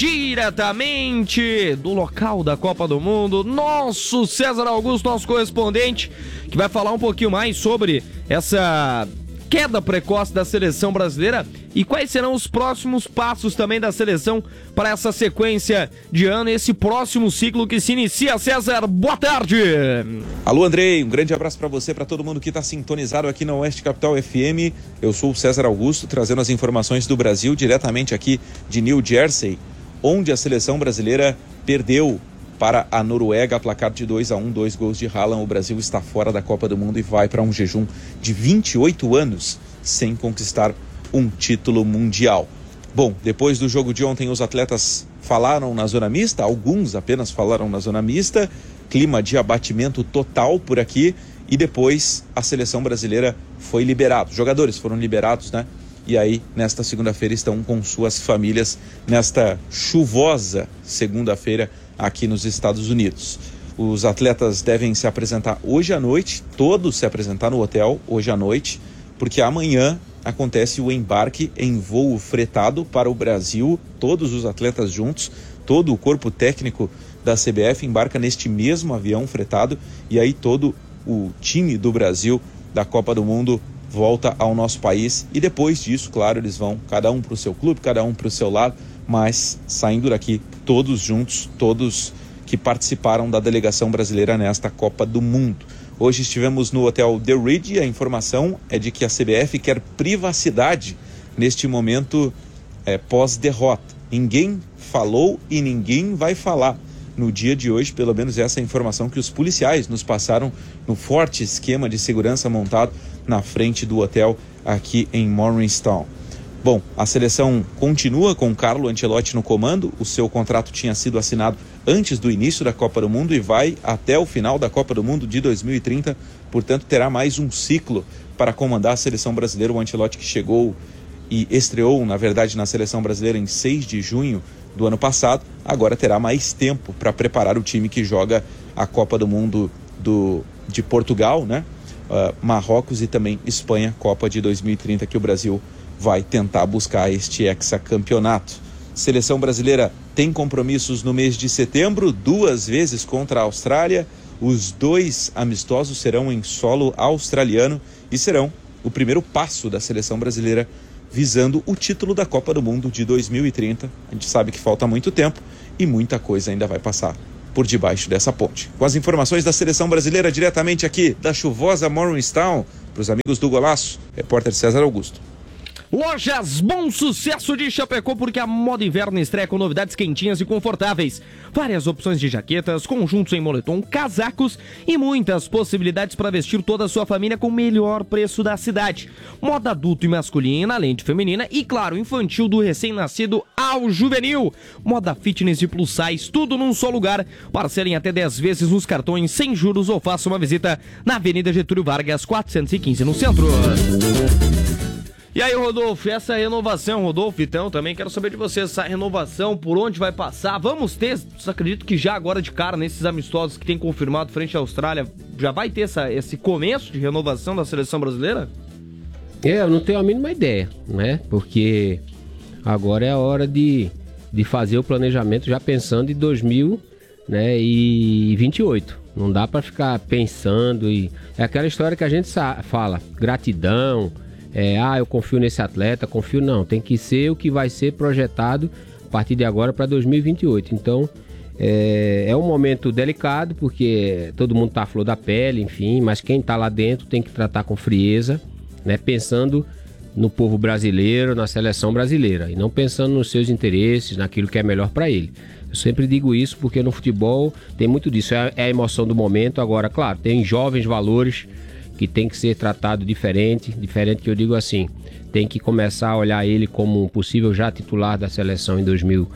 diretamente do local da Copa do Mundo. Nosso César Augusto, nosso correspondente, que vai falar um pouquinho mais sobre essa queda precoce da seleção brasileira e quais serão os próximos passos também da seleção para essa sequência de ano, esse próximo ciclo que se inicia. César, boa tarde! Alô, Andrei, um grande abraço para você, para todo mundo que está sintonizado aqui na Oeste Capital FM. Eu sou o César Augusto, trazendo as informações do Brasil diretamente aqui de New Jersey, onde a seleção brasileira perdeu para a Noruega, placar de 2-1, 2 gols de Haaland. O Brasil está fora da Copa do Mundo e vai para um jejum de 28 anos sem conquistar um título mundial. Bom, depois do jogo de ontem, os atletas falaram na zona mista, alguns apenas falaram na zona mista, clima de abatimento total por aqui, e depois a seleção brasileira foi liberada. Os jogadores foram liberados, né? E aí, nesta segunda-feira, estão com suas famílias nesta chuvosa segunda-feira aqui nos Estados Unidos. Os atletas devem se apresentar hoje à noite, todos se apresentar no hotel hoje à noite, porque amanhã acontece o embarque em voo fretado para o Brasil. Todos os atletas juntos, todo o corpo técnico da CBF embarca neste mesmo avião fretado, e aí todo o time do Brasil da Copa do Mundo volta ao nosso país, e depois disso, claro, eles vão cada um para o seu clube, cada um para o seu lado, mas saindo daqui todos juntos, todos que participaram da delegação brasileira nesta Copa do Mundo. Hoje estivemos no Hotel The Ridge e a informação é de que a CBF quer privacidade neste momento pós-derrota. Ninguém falou e ninguém vai falar no dia de hoje, pelo menos essa é a informação que os policiais nos passaram no forte esquema de segurança montado na frente do hotel aqui em Morristown. Bom, a seleção continua com Carlo Ancelotti no comando. O seu contrato tinha sido assinado antes do início da Copa do Mundo e vai até o final da Copa do Mundo de 2030. Portanto, terá mais um ciclo para comandar a seleção brasileira. O Ancelotti, que chegou e estreou, na verdade, na seleção brasileira em 6 de junho do ano passado, agora terá mais tempo para preparar o time que joga a Copa do Mundo de Portugal, né? Marrocos e também Espanha, Copa de 2030, que o Brasil vai tentar buscar este hexacampeonato. Seleção brasileira tem compromissos no mês de setembro, 2 vezes contra a Austrália. Os 2 amistosos serão em solo australiano e serão o primeiro passo da seleção brasileira visando o título da Copa do Mundo de 2030. A gente sabe que falta muito tempo e muita coisa ainda vai passar por debaixo dessa ponte. Com as informações da seleção brasileira diretamente aqui da chuvosa Morristown, para os amigos do Golaço, repórter César Augusto. Lojas Bom Sucesso de Chapecó, porque a moda inverno estreia com novidades quentinhas e confortáveis. Várias opções de jaquetas, conjuntos em moletom, casacos e muitas possibilidades para vestir toda a sua família com o melhor preço da cidade. Moda adulto e masculina, além de feminina e, claro, infantil do recém-nascido ao juvenil. Moda fitness e plus size, tudo num só lugar. Parcelem até 10 vezes nos cartões sem juros ou faça uma visita na Avenida Getúlio Vargas, 415 no centro. E aí, Rodolfo, essa renovação, Rodolfo, então, também quero saber de vocês, essa renovação, por onde vai passar? Vamos ter, acredito que já agora de cara, nesses amistosos que tem confirmado frente à Austrália, já vai ter esse começo de renovação da seleção brasileira? Eu não tenho a mínima ideia, né? Porque agora é a hora de fazer o planejamento já pensando em 2028. Não dá pra ficar pensando e... É aquela história que a gente fala, gratidão... eu confio nesse atleta, não, tem que ser o que vai ser projetado a partir de agora para 2028. Então é um momento delicado porque todo mundo está à flor da pele, enfim, mas quem está lá dentro tem que tratar com frieza, né, pensando no povo brasileiro, na seleção brasileira e não pensando nos seus interesses, naquilo que é melhor para ele. Eu sempre digo isso porque no futebol tem muito disso, é a emoção do momento. Agora, claro, tem jovens valores que tem que ser tratado diferente que eu digo assim, tem que começar a olhar ele como um possível já titular da seleção em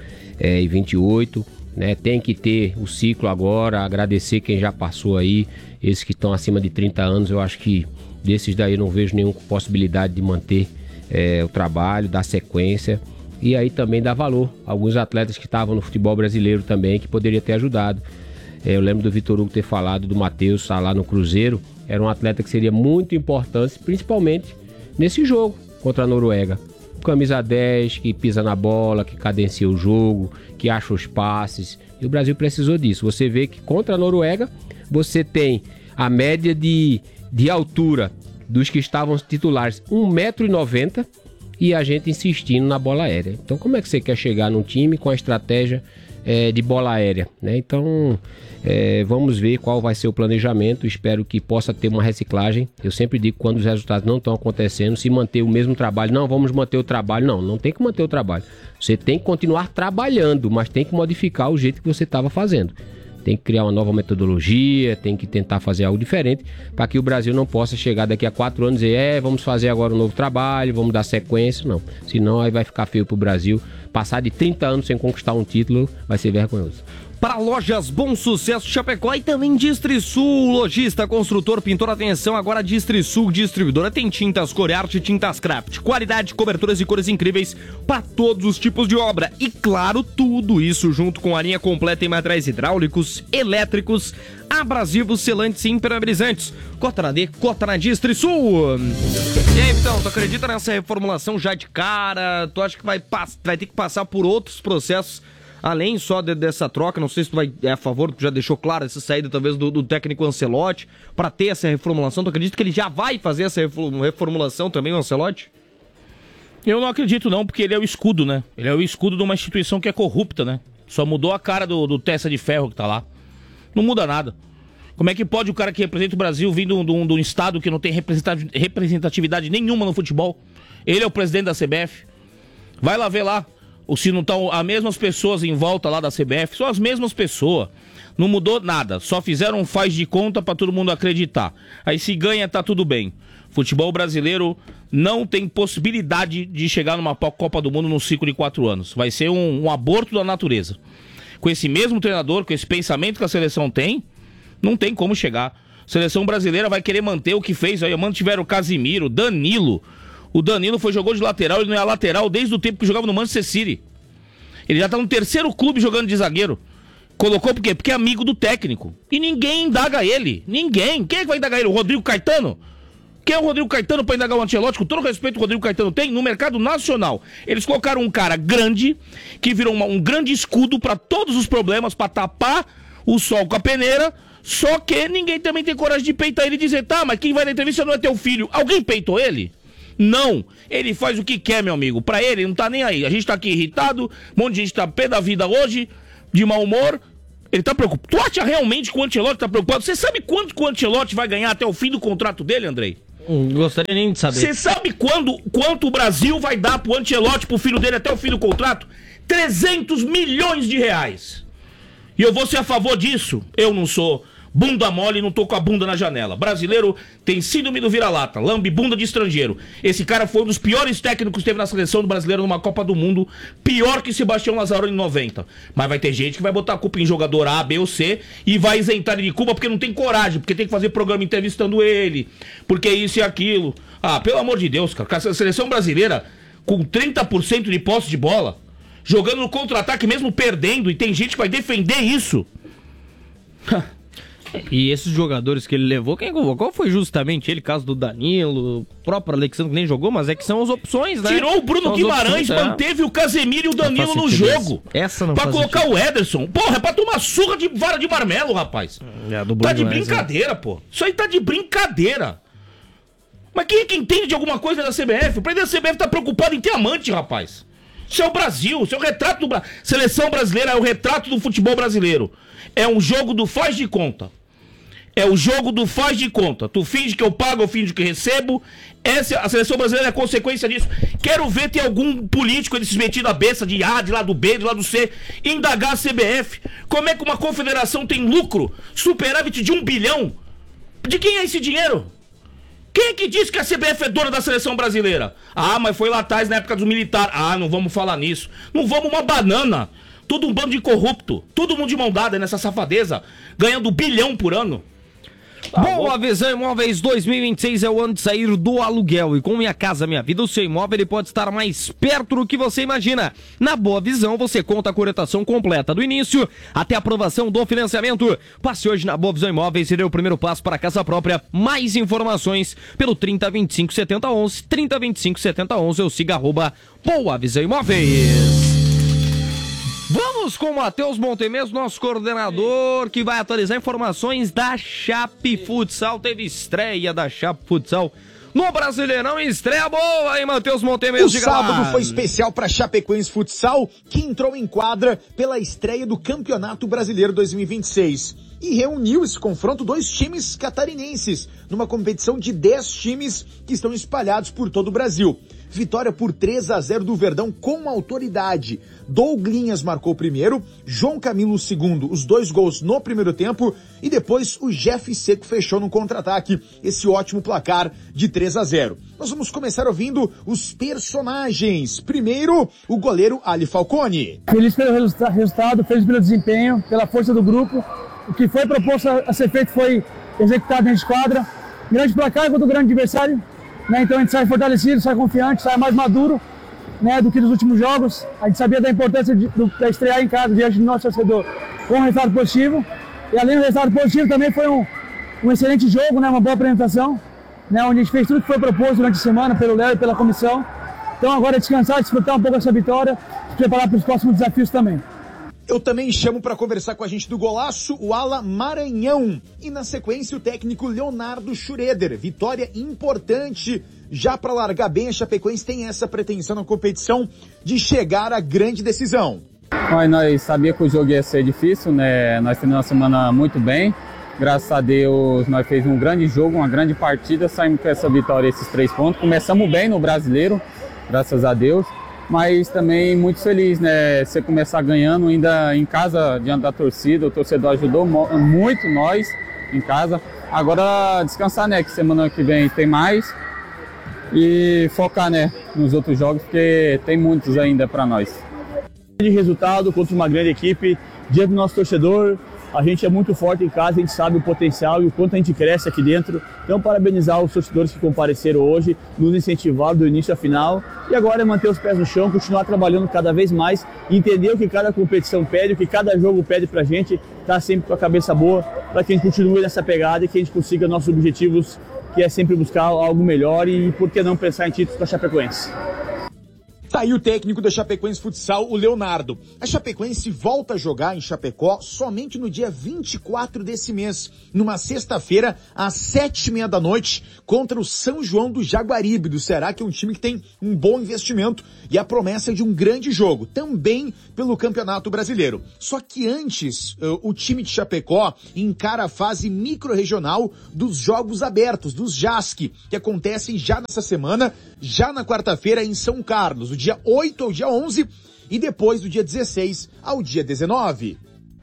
2028, né? Tem que ter o ciclo agora, agradecer quem já passou aí, esses que estão acima de 30 anos, eu acho que desses daí não vejo nenhuma possibilidade de manter o trabalho, dar sequência e aí também dar valor a alguns atletas que estavam no futebol brasileiro também, que poderia ter ajudado. Eu lembro do Vitor Hugo ter falado do Matheus, tá lá no Cruzeiro, era um atleta que seria muito importante, principalmente nesse jogo contra a Noruega. Camisa 10, que pisa na bola, que cadencia o jogo, que acha os passes. E o Brasil precisou disso. Você vê que contra a Noruega, você tem a média de altura dos que estavam titulares 1,90 m e a gente insistindo na bola aérea. Então como é que você quer chegar num time com a estratégia de bola aérea, né? Então vamos ver qual vai ser o planejamento. Espero que possa ter uma reciclagem. Eu sempre digo que quando os resultados não estão acontecendo, se manter o mesmo trabalho, não vamos manter o trabalho, não tem que manter o trabalho, você tem que continuar trabalhando, mas tem que modificar o jeito que você estava fazendo, tem que criar uma nova metodologia, tem que tentar fazer algo diferente para que o Brasil não possa chegar daqui a 4 anos e dizer, vamos fazer agora um novo trabalho, vamos dar sequência, não, senão aí vai ficar feio pro Brasil. Passar de 30 anos sem conquistar um título vai ser vergonhoso. Para Lojas Bom Sucesso Chapecó e também Distrisul, lojista, construtor, pintor, atenção, agora Distrisul, distribuidora, tem tintas Corearte e tintas Craft, qualidade, coberturas e cores incríveis para todos os tipos de obra e claro, tudo isso junto com a linha completa em materiais hidráulicos, elétricos, abrasivos, selantes e impermeabilizantes. Cota na D, cota na Distrisul. E aí, então, tu acredita nessa reformulação já de cara? Tu acha que vai ter que passar por outros processos além só dessa troca? Não sei se tu é a favor, tu já deixou claro essa saída talvez do técnico Ancelotti para ter essa reformulação. Tu acredita que ele já vai fazer essa reformulação também, o Ancelotti? Eu não acredito não, porque ele é o escudo, né? Ele é o escudo de uma instituição que é corrupta, né? Só mudou a cara do Testa de Ferro que tá lá. Não muda nada. Como é que pode o cara que representa o Brasil vir de um estado que não tem representatividade nenhuma no futebol? Ele é o presidente da CBF. Vai lá ver lá. Ou se não estão as mesmas pessoas em volta lá da CBF, são as mesmas pessoas. Não mudou nada, só fizeram um faz de conta para todo mundo acreditar. Aí se ganha, tá tudo bem. Futebol brasileiro não tem possibilidade de chegar numa Copa do Mundo num ciclo de 4 anos. Vai ser um aborto da natureza. Com esse mesmo treinador, com esse pensamento que a seleção tem, não tem como chegar. A seleção brasileira vai querer manter o que fez. Aí mantiveram o Casimiro, Danilo, O Danilo jogou de lateral, ele não é lateral desde o tempo que jogava no Manchester City. Ele já tá no terceiro clube jogando de zagueiro. Colocou por quê? Porque é amigo do técnico. E ninguém indaga ele. Ninguém. Quem é que vai indagar ele? O Rodrigo Caetano? Quem é o Rodrigo Caetano para indagar o Ancelotti? Com todo o respeito que o Rodrigo Caetano tem, no mercado nacional. Eles colocaram um cara grande, que virou um grande escudo para todos os problemas, para tapar o sol com a peneira. Só que ninguém também tem coragem de peitar ele e dizer, tá, mas quem vai na entrevista não é teu filho. Alguém peitou ele? Não, ele faz o que quer, meu amigo. Pra ele, não tá nem aí. A gente tá aqui irritado, um monte de gente tá pé da vida hoje, de mau humor. Ele tá preocupado. Tu acha realmente que o Ancelotti tá preocupado? Você sabe quanto que o Ancelotti vai ganhar até o fim do contrato dele, Andrei? Não gostaria nem de saber. Você sabe quanto o Brasil vai dar pro Ancelotti, pro filho dele, até o fim do contrato? 300 milhões de reais. E eu vou ser a favor disso. Eu não sou bunda mole e não tô com a bunda na janela. Brasileiro tem síndrome do vira-lata, lambe bunda de estrangeiro. Esse cara foi um dos piores técnicos que teve na seleção do brasileiro numa Copa do Mundo, pior que Sebastião Lazzaroni em 90. Mas vai ter gente que vai botar a culpa em jogador A, B ou C e vai isentar ele de culpa porque não tem coragem, porque tem que fazer programa entrevistando ele, porque isso e aquilo. Ah, pelo amor de Deus, cara, a seleção brasileira com 30% de posse de bola, jogando no contra-ataque mesmo perdendo, e tem gente que vai defender isso. E esses jogadores que ele levou, quem convocou foi justamente ele, caso do Danilo, o próprio Alexandre que nem jogou, mas é que são as opções, né? Tirou o Bruno Guimarães, manteve o Casemiro e o Danilo no jogo. Essa não pra colocar sentido. O Ederson. Porra, é pra tomar surra de vara de marmelo, rapaz. Tá de brincadeira, pô. Isso aí tá de brincadeira. Mas quem é que entende de alguma coisa da CBF? O presidente da CBF tá preocupado em ter amante, rapaz. Isso é o Brasil, isso é o retrato do Brasil. Seleção brasileira é o retrato do futebol brasileiro. É um jogo do faz de conta. É o jogo do faz de conta. Tu finge que eu pago, eu finge que recebo. A seleção brasileira é a consequência disso. Quero ver ter algum político desses metido a besta de A, de lado B, de lado C, indagar a CBF. Como é que uma confederação tem lucro, superávit de 1 bilhão? De quem é esse dinheiro? Quem é que disse que a CBF é dona da seleção brasileira? Ah, mas foi lá atrás na época dos militares. Ah, não vamos falar nisso. Não vamos uma banana. Tudo um bando de corrupto. Todo mundo de mão dada nessa safadeza, ganhando 1 bilhão por ano. Boa Visão Imóveis 2026 é o ano de sair do aluguel. E com Minha Casa Minha Vida, o seu imóvel ele pode estar mais perto do que você imagina. Na Boa Visão, você conta com a orientação completa do início até a aprovação do financiamento. Passe hoje na Boa Visão Imóveis e dê o primeiro passo para a casa própria. Mais informações pelo 3025 7011, 3025 7011 ou siga @Boa Visão Imóveis. Vamos com o Matheus Montemes, nosso coordenador, que vai atualizar informações da Chape Futsal. Teve estreia da Chape Futsal no Brasileirão, estreia boa, hein, Matheus Montemes? O sábado foi especial para Chapecoense Futsal, que entrou em quadra pela estreia do Campeonato Brasileiro 2026. E reuniu esse confronto 2 times catarinenses, numa competição de 10 times que estão espalhados por todo o Brasil. Vitória por 3-0 do Verdão com autoridade. Douglinhas marcou o primeiro, João Camilo o segundo, os 2 gols no primeiro tempo, e depois o Jeff Seco fechou no contra-ataque esse ótimo placar de 3-0. Nós vamos começar ouvindo os personagens. Primeiro, o goleiro Ali Falcone. Feliz pelo resultado, feliz pelo desempenho, pela força do grupo. O que foi proposto a ser feito foi executado dentro de quadra. Grande placar contra o grande adversário, né? Então a gente sai fortalecido, sai confiante, sai mais maduro, né, do que nos últimos jogos. A gente sabia da importância da estrear em casa diante do nosso torcedor com um resultado positivo. E além do resultado positivo também foi um excelente jogo, né, uma boa apresentação, né, onde a gente fez tudo que foi proposto durante a semana pelo Léo e pela comissão. Então agora é descansar, desfrutar um pouco dessa vitória, se preparar para os próximos desafios também. Eu também chamo para conversar com a gente do golaço o ala Maranhão. E na sequência o técnico Leonardo Schroeder. Vitória importante já para largar bem. A Chapecoense tem essa pretensão na competição de chegar à grande decisão. Nós sabíamos que o jogo ia ser difícil, né? Nós tivemos uma semana muito bem. Graças a Deus nós fizemos um grande jogo, uma grande partida. Saímos com essa vitória, esses 3 pontos. Começamos bem no Brasileiro, graças a Deus. Mas também muito feliz, né? Você começar ganhando ainda em casa, diante da torcida. O torcedor ajudou muito nós em casa. Agora descansar, né? Que semana que vem tem mais. E focar, né? Nos outros jogos, porque tem muitos ainda para nós. De resultado contra uma grande equipe, diante do nosso torcedor. A gente é muito forte em casa, a gente sabe o potencial e o quanto a gente cresce aqui dentro. Então, parabenizar os torcedores que compareceram hoje, nos incentivaram do início ao final. E agora é manter os pés no chão, continuar trabalhando cada vez mais, entender o que cada competição pede, o que cada jogo pede pra gente, estar sempre com a cabeça boa, para que a gente continue nessa pegada e que a gente consiga nossos objetivos, que é sempre buscar algo melhor e, por que não, pensar em títulos para a Chapecoense. Tá aí o técnico da Chapecoense Futsal, o Leonardo. A Chapecoense volta a jogar em Chapecó somente no dia 24 desse mês, numa sexta-feira, às 7h30 da noite, contra o São João do Jaguaribe, do Ceará, que é um time que tem um bom investimento e a promessa de um grande jogo, também pelo Campeonato Brasileiro. Só que antes, o time de Chapecó encara a fase micro-regional dos Jogos Abertos, dos JASC, que acontecem já nessa semana, já na quarta-feira em São Carlos, do dia 8 ao dia 11 e depois do dia 16 ao dia 19.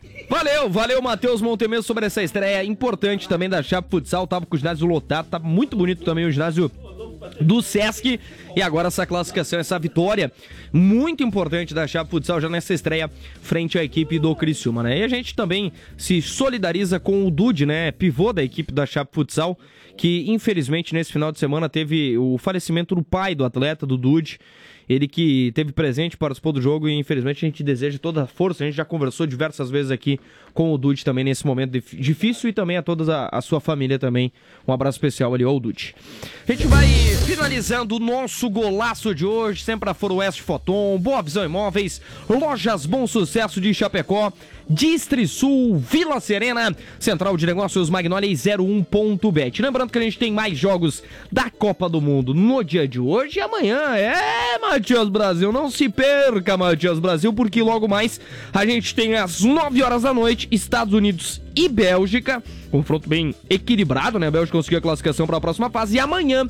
Valeu, Matheus Montemeu, sobre essa estreia importante também da Chape Futsal. Tava com o ginásio lotado, tá muito bonito também o ginásio do Sesc, e agora essa classificação, essa vitória muito importante da Chape Futsal já nessa estreia frente à equipe do Criciúma, né? E a gente também se solidariza com o Dude, né, pivô da equipe da Chape Futsal, que infelizmente nesse final de semana teve o falecimento do pai do atleta, do Dude. Ele que teve presente, participou do jogo e infelizmente a gente deseja toda a força. A gente já conversou diversas vezes aqui com o Dude também nesse momento difícil, e também a toda a sua família também. Um abraço especial ali ao Dude. A gente vai finalizando o nosso golaço de hoje, sempre a Foroeste Foton, Boa Visão Imóveis, Lojas Bom Sucesso de Chapecó, Distrisul, Vila Serena, Central de Negócios Magnolia e 01.bet. Lembrando que a gente tem mais jogos da Copa do Mundo no dia de hoje e amanhã. Matias Brasil, não se perca, Matias Brasil, porque logo mais a gente tem às 9 horas da noite Estados Unidos e Bélgica, confronto bem equilibrado, né? A Bélgica conseguiu a classificação para a próxima fase, e amanhã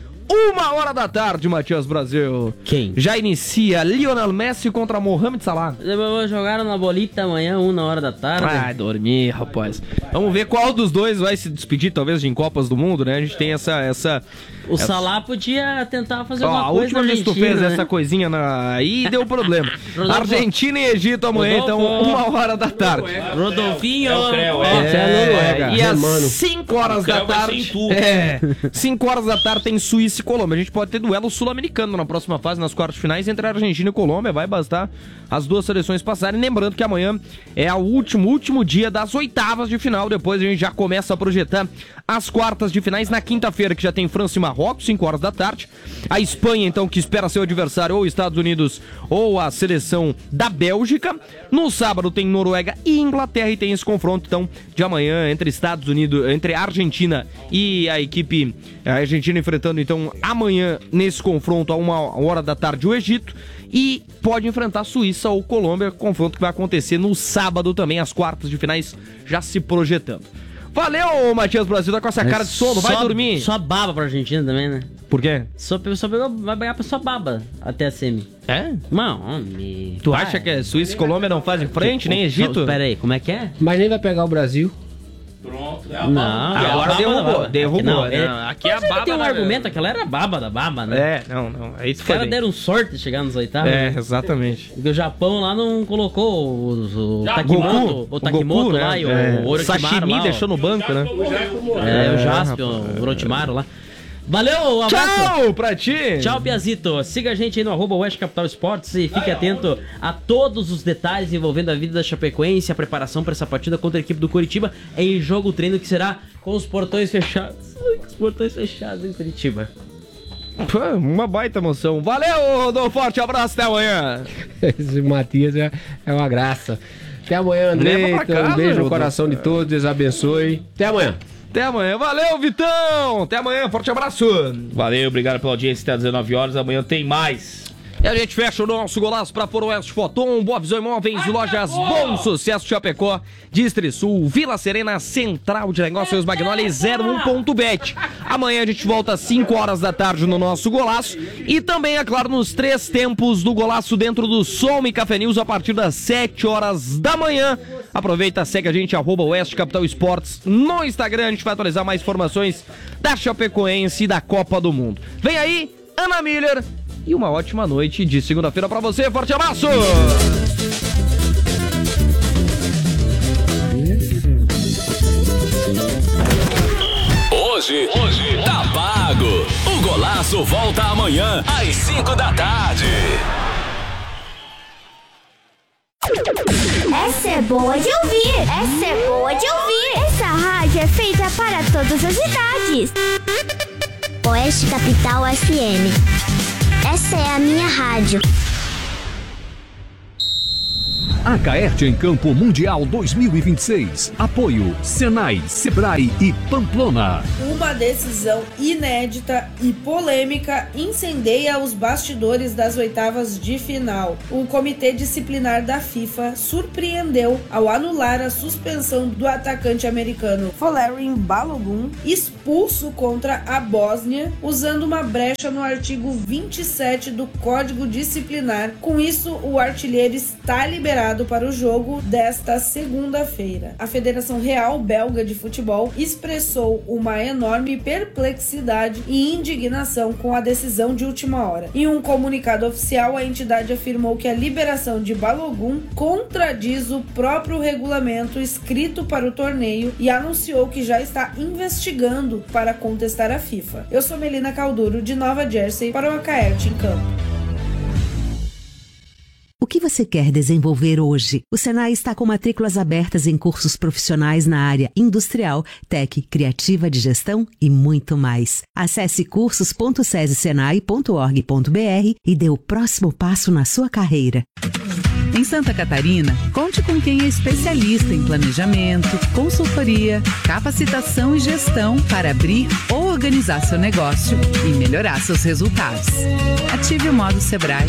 1h da tarde, Matias Brasil. Quem? Já inicia Lionel Messi contra Mohamed Salah. Jogaram na bolita amanhã, 1h da tarde. Vai dormir, rapaz. Vamos ver qual dos dois vai se despedir, talvez, de em Copas do Mundo, né? A gente tem essa... O Salah podia tentar fazer alguma coisa. A última vez que tu fez essa coisinha aí deu problema. Argentina e Egito amanhã, então, 1h da tarde. Rodolfinho. E às 5 horas da tarde. 5 horas da tarde tem Suíça e Colômbia. A gente pode ter duelo sul-americano na próxima fase, nas quartas finais, entre a Argentina e Colômbia. Vai bastar as duas seleções passarem. Lembrando que amanhã é o último dia das oitavas de final. Depois a gente já começa a projetar as quartas de finais na quinta-feira, que já tem França e Marrocos, 5 horas da tarde. A Espanha, então, que espera seu adversário, ou Estados Unidos ou a seleção da Bélgica. No sábado tem Noruega e Inglaterra, e tem esse confronto, então, de amanhã entre Estados Unidos, entre a Argentina e a equipe, a Argentina enfrentando, então, amanhã, nesse confronto, a 1h da tarde, o Egito. E pode enfrentar a Suíça ou Colômbia, confronto que vai acontecer no sábado também, as quartas de finais já se projetando. Valeu, Matias Brasil, tá com essa cara de sono, vai dormir. Só baba pra Argentina também, né? Por quê? Só pegou, vai pegar pra só baba até a semi. É? Mano, tu acha que Suíça e Colômbia não fazem frente, nem Egito? Pera aí, como é que é? Mas nem vai pegar o Brasil. Pronto, não, agora derrubou. Não, aqui é a baba. Tem um argumento, aquela era a baba da baba, né? Não. É isso. Os caras deram sorte de chegar nos oitavos. Exatamente. Porque o Japão lá não colocou o Goku, Takimoto lá, né? E o Orochimaru Sashimi lá, deixou no banco, né? O Jaspion, o Orochimaru lá. Valeu, um abraço. Tchau pra ti. Tchau, Piazito. Siga a gente aí no @Oeste Capital Esportes e fique atento a todos os detalhes envolvendo a vida da Chapecoense, a preparação para essa partida contra a equipe do Curitiba em jogo treino que será com os portões fechados. Os portões fechados em Curitiba. Uma baita emoção. Valeu, um forte abraço, até amanhã. Esse Matias é uma graça. Até amanhã, André. Um beijo no coração de todos, Deus abençoe. Até amanhã. Até amanhã. Valeu, Vitão. Até amanhã. Forte abraço. Valeu, obrigado pela audiência. Até às 19 horas. Amanhã tem mais. E a gente fecha o nosso golaço para Foroeste Foton, Boa Visão Imóveis, Lojas Bom Sucesso Chapecó, Distrisul, Vila Serena, Central de Negócios Magnolia e 01.bet. Amanhã a gente volta às 5 horas da tarde no nosso golaço e também, é claro, nos 3 tempos do golaço dentro do Som e Café News a partir das 7 horas da manhã. Aproveita, segue a gente, @Oeste Capital Esportes no Instagram. A gente vai atualizar mais informações da Chapecoense e da Copa do Mundo. Vem aí, Ana Miller. E uma ótima noite de segunda-feira pra você. Forte abraço! Hoje tá pago. O Golaço volta amanhã às 5 da tarde. Essa é boa de ouvir. Essa é boa de ouvir. Essa rádio é feita para todas as idades. Oeste Capital FM. Essa é a minha rádio. A Caerte em Campo Mundial 2026. Apoio Senai, Sebrae e Pamplona. Uma decisão inédita e polêmica incendeia os bastidores das oitavas de final. O Comitê Disciplinar da FIFA surpreendeu ao anular a suspensão do atacante americano Folarin Balogun, expulso contra a Bósnia, usando uma brecha no artigo 27 do Código Disciplinar. Com isso, o artilheiro está liberado para o jogo desta segunda-feira. A Federação Real Belga de Futebol expressou uma enorme perplexidade e indignação com a decisão de última hora. Em um comunicado oficial, a entidade afirmou que a liberação de Balogun contradiz o próprio regulamento escrito para o torneio e anunciou que já está investigando para contestar a FIFA. Eu sou Melina Calduro, de Nova Jersey, para o Caerte em Campo. O que você quer desenvolver hoje? O Senai está com matrículas abertas em cursos profissionais na área industrial, tech, criativa de gestão e muito mais. Acesse cursos.sesesenai.org.br e dê o próximo passo na sua carreira. Em Santa Catarina, conte com quem é especialista em planejamento, consultoria, capacitação e gestão para abrir ou organizar seu negócio e melhorar seus resultados. Ative o modo Sebrae.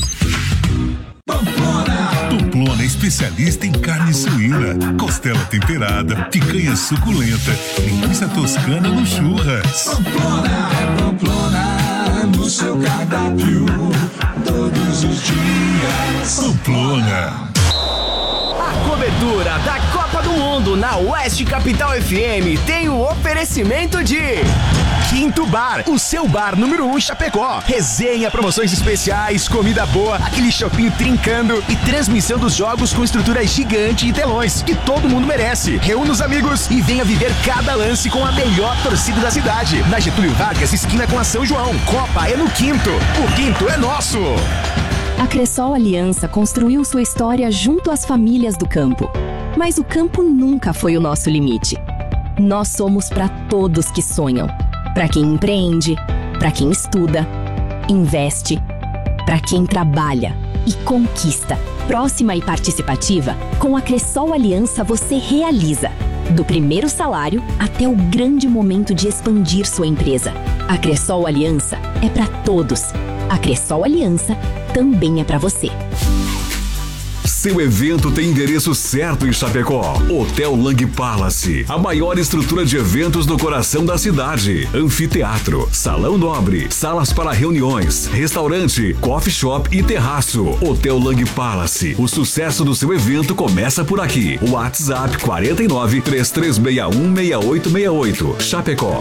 Pamplona é especialista em carne suína, costela temperada, picanha suculenta, linguiça toscana no churras. Pamplona é Pamplona no seu cardápio todos os dias. Pamplona. A cobertura da Copa do Mundo na Oeste Capital FM tem o oferecimento de Quinto Bar, o seu bar número 1 em Chapecó. Resenha, promoções especiais, comida boa, aquele shopping trincando e transmissão dos jogos com estrutura gigante e telões que todo mundo merece. Reúna os amigos e venha viver cada lance com a melhor torcida da cidade. Na Getúlio Vargas, esquina com a São João. Copa é no Quinto. O Quinto é nosso. A Cressol Aliança construiu sua história junto às famílias do campo. Mas o campo nunca foi o nosso limite. Nós somos para todos que sonham. Para quem empreende, para quem estuda, investe, para quem trabalha e conquista. Próxima e participativa, com a Cressol Aliança você realiza. Do primeiro salário até o grande momento de expandir sua empresa. A Cressol Aliança é para todos. A Cressol Aliança também é para você. Seu evento tem endereço certo em Chapecó. Hotel Lang Palace, a maior estrutura de eventos no coração da cidade. Anfiteatro, salão nobre, salas para reuniões, restaurante, coffee shop e terraço. Hotel Lang Palace, o sucesso do seu evento começa por aqui. WhatsApp 49 3361 6868. Chapecó.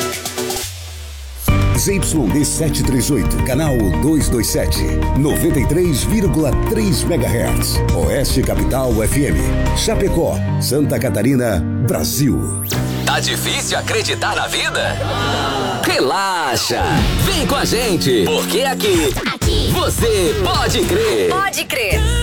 ZYD 738, canal 227, 93,3 MHz. Oeste Capital FM. Chapecó, Santa Catarina, Brasil. Tá difícil acreditar na vida? Relaxa! Vem com a gente, porque aqui você pode crer. Pode crer.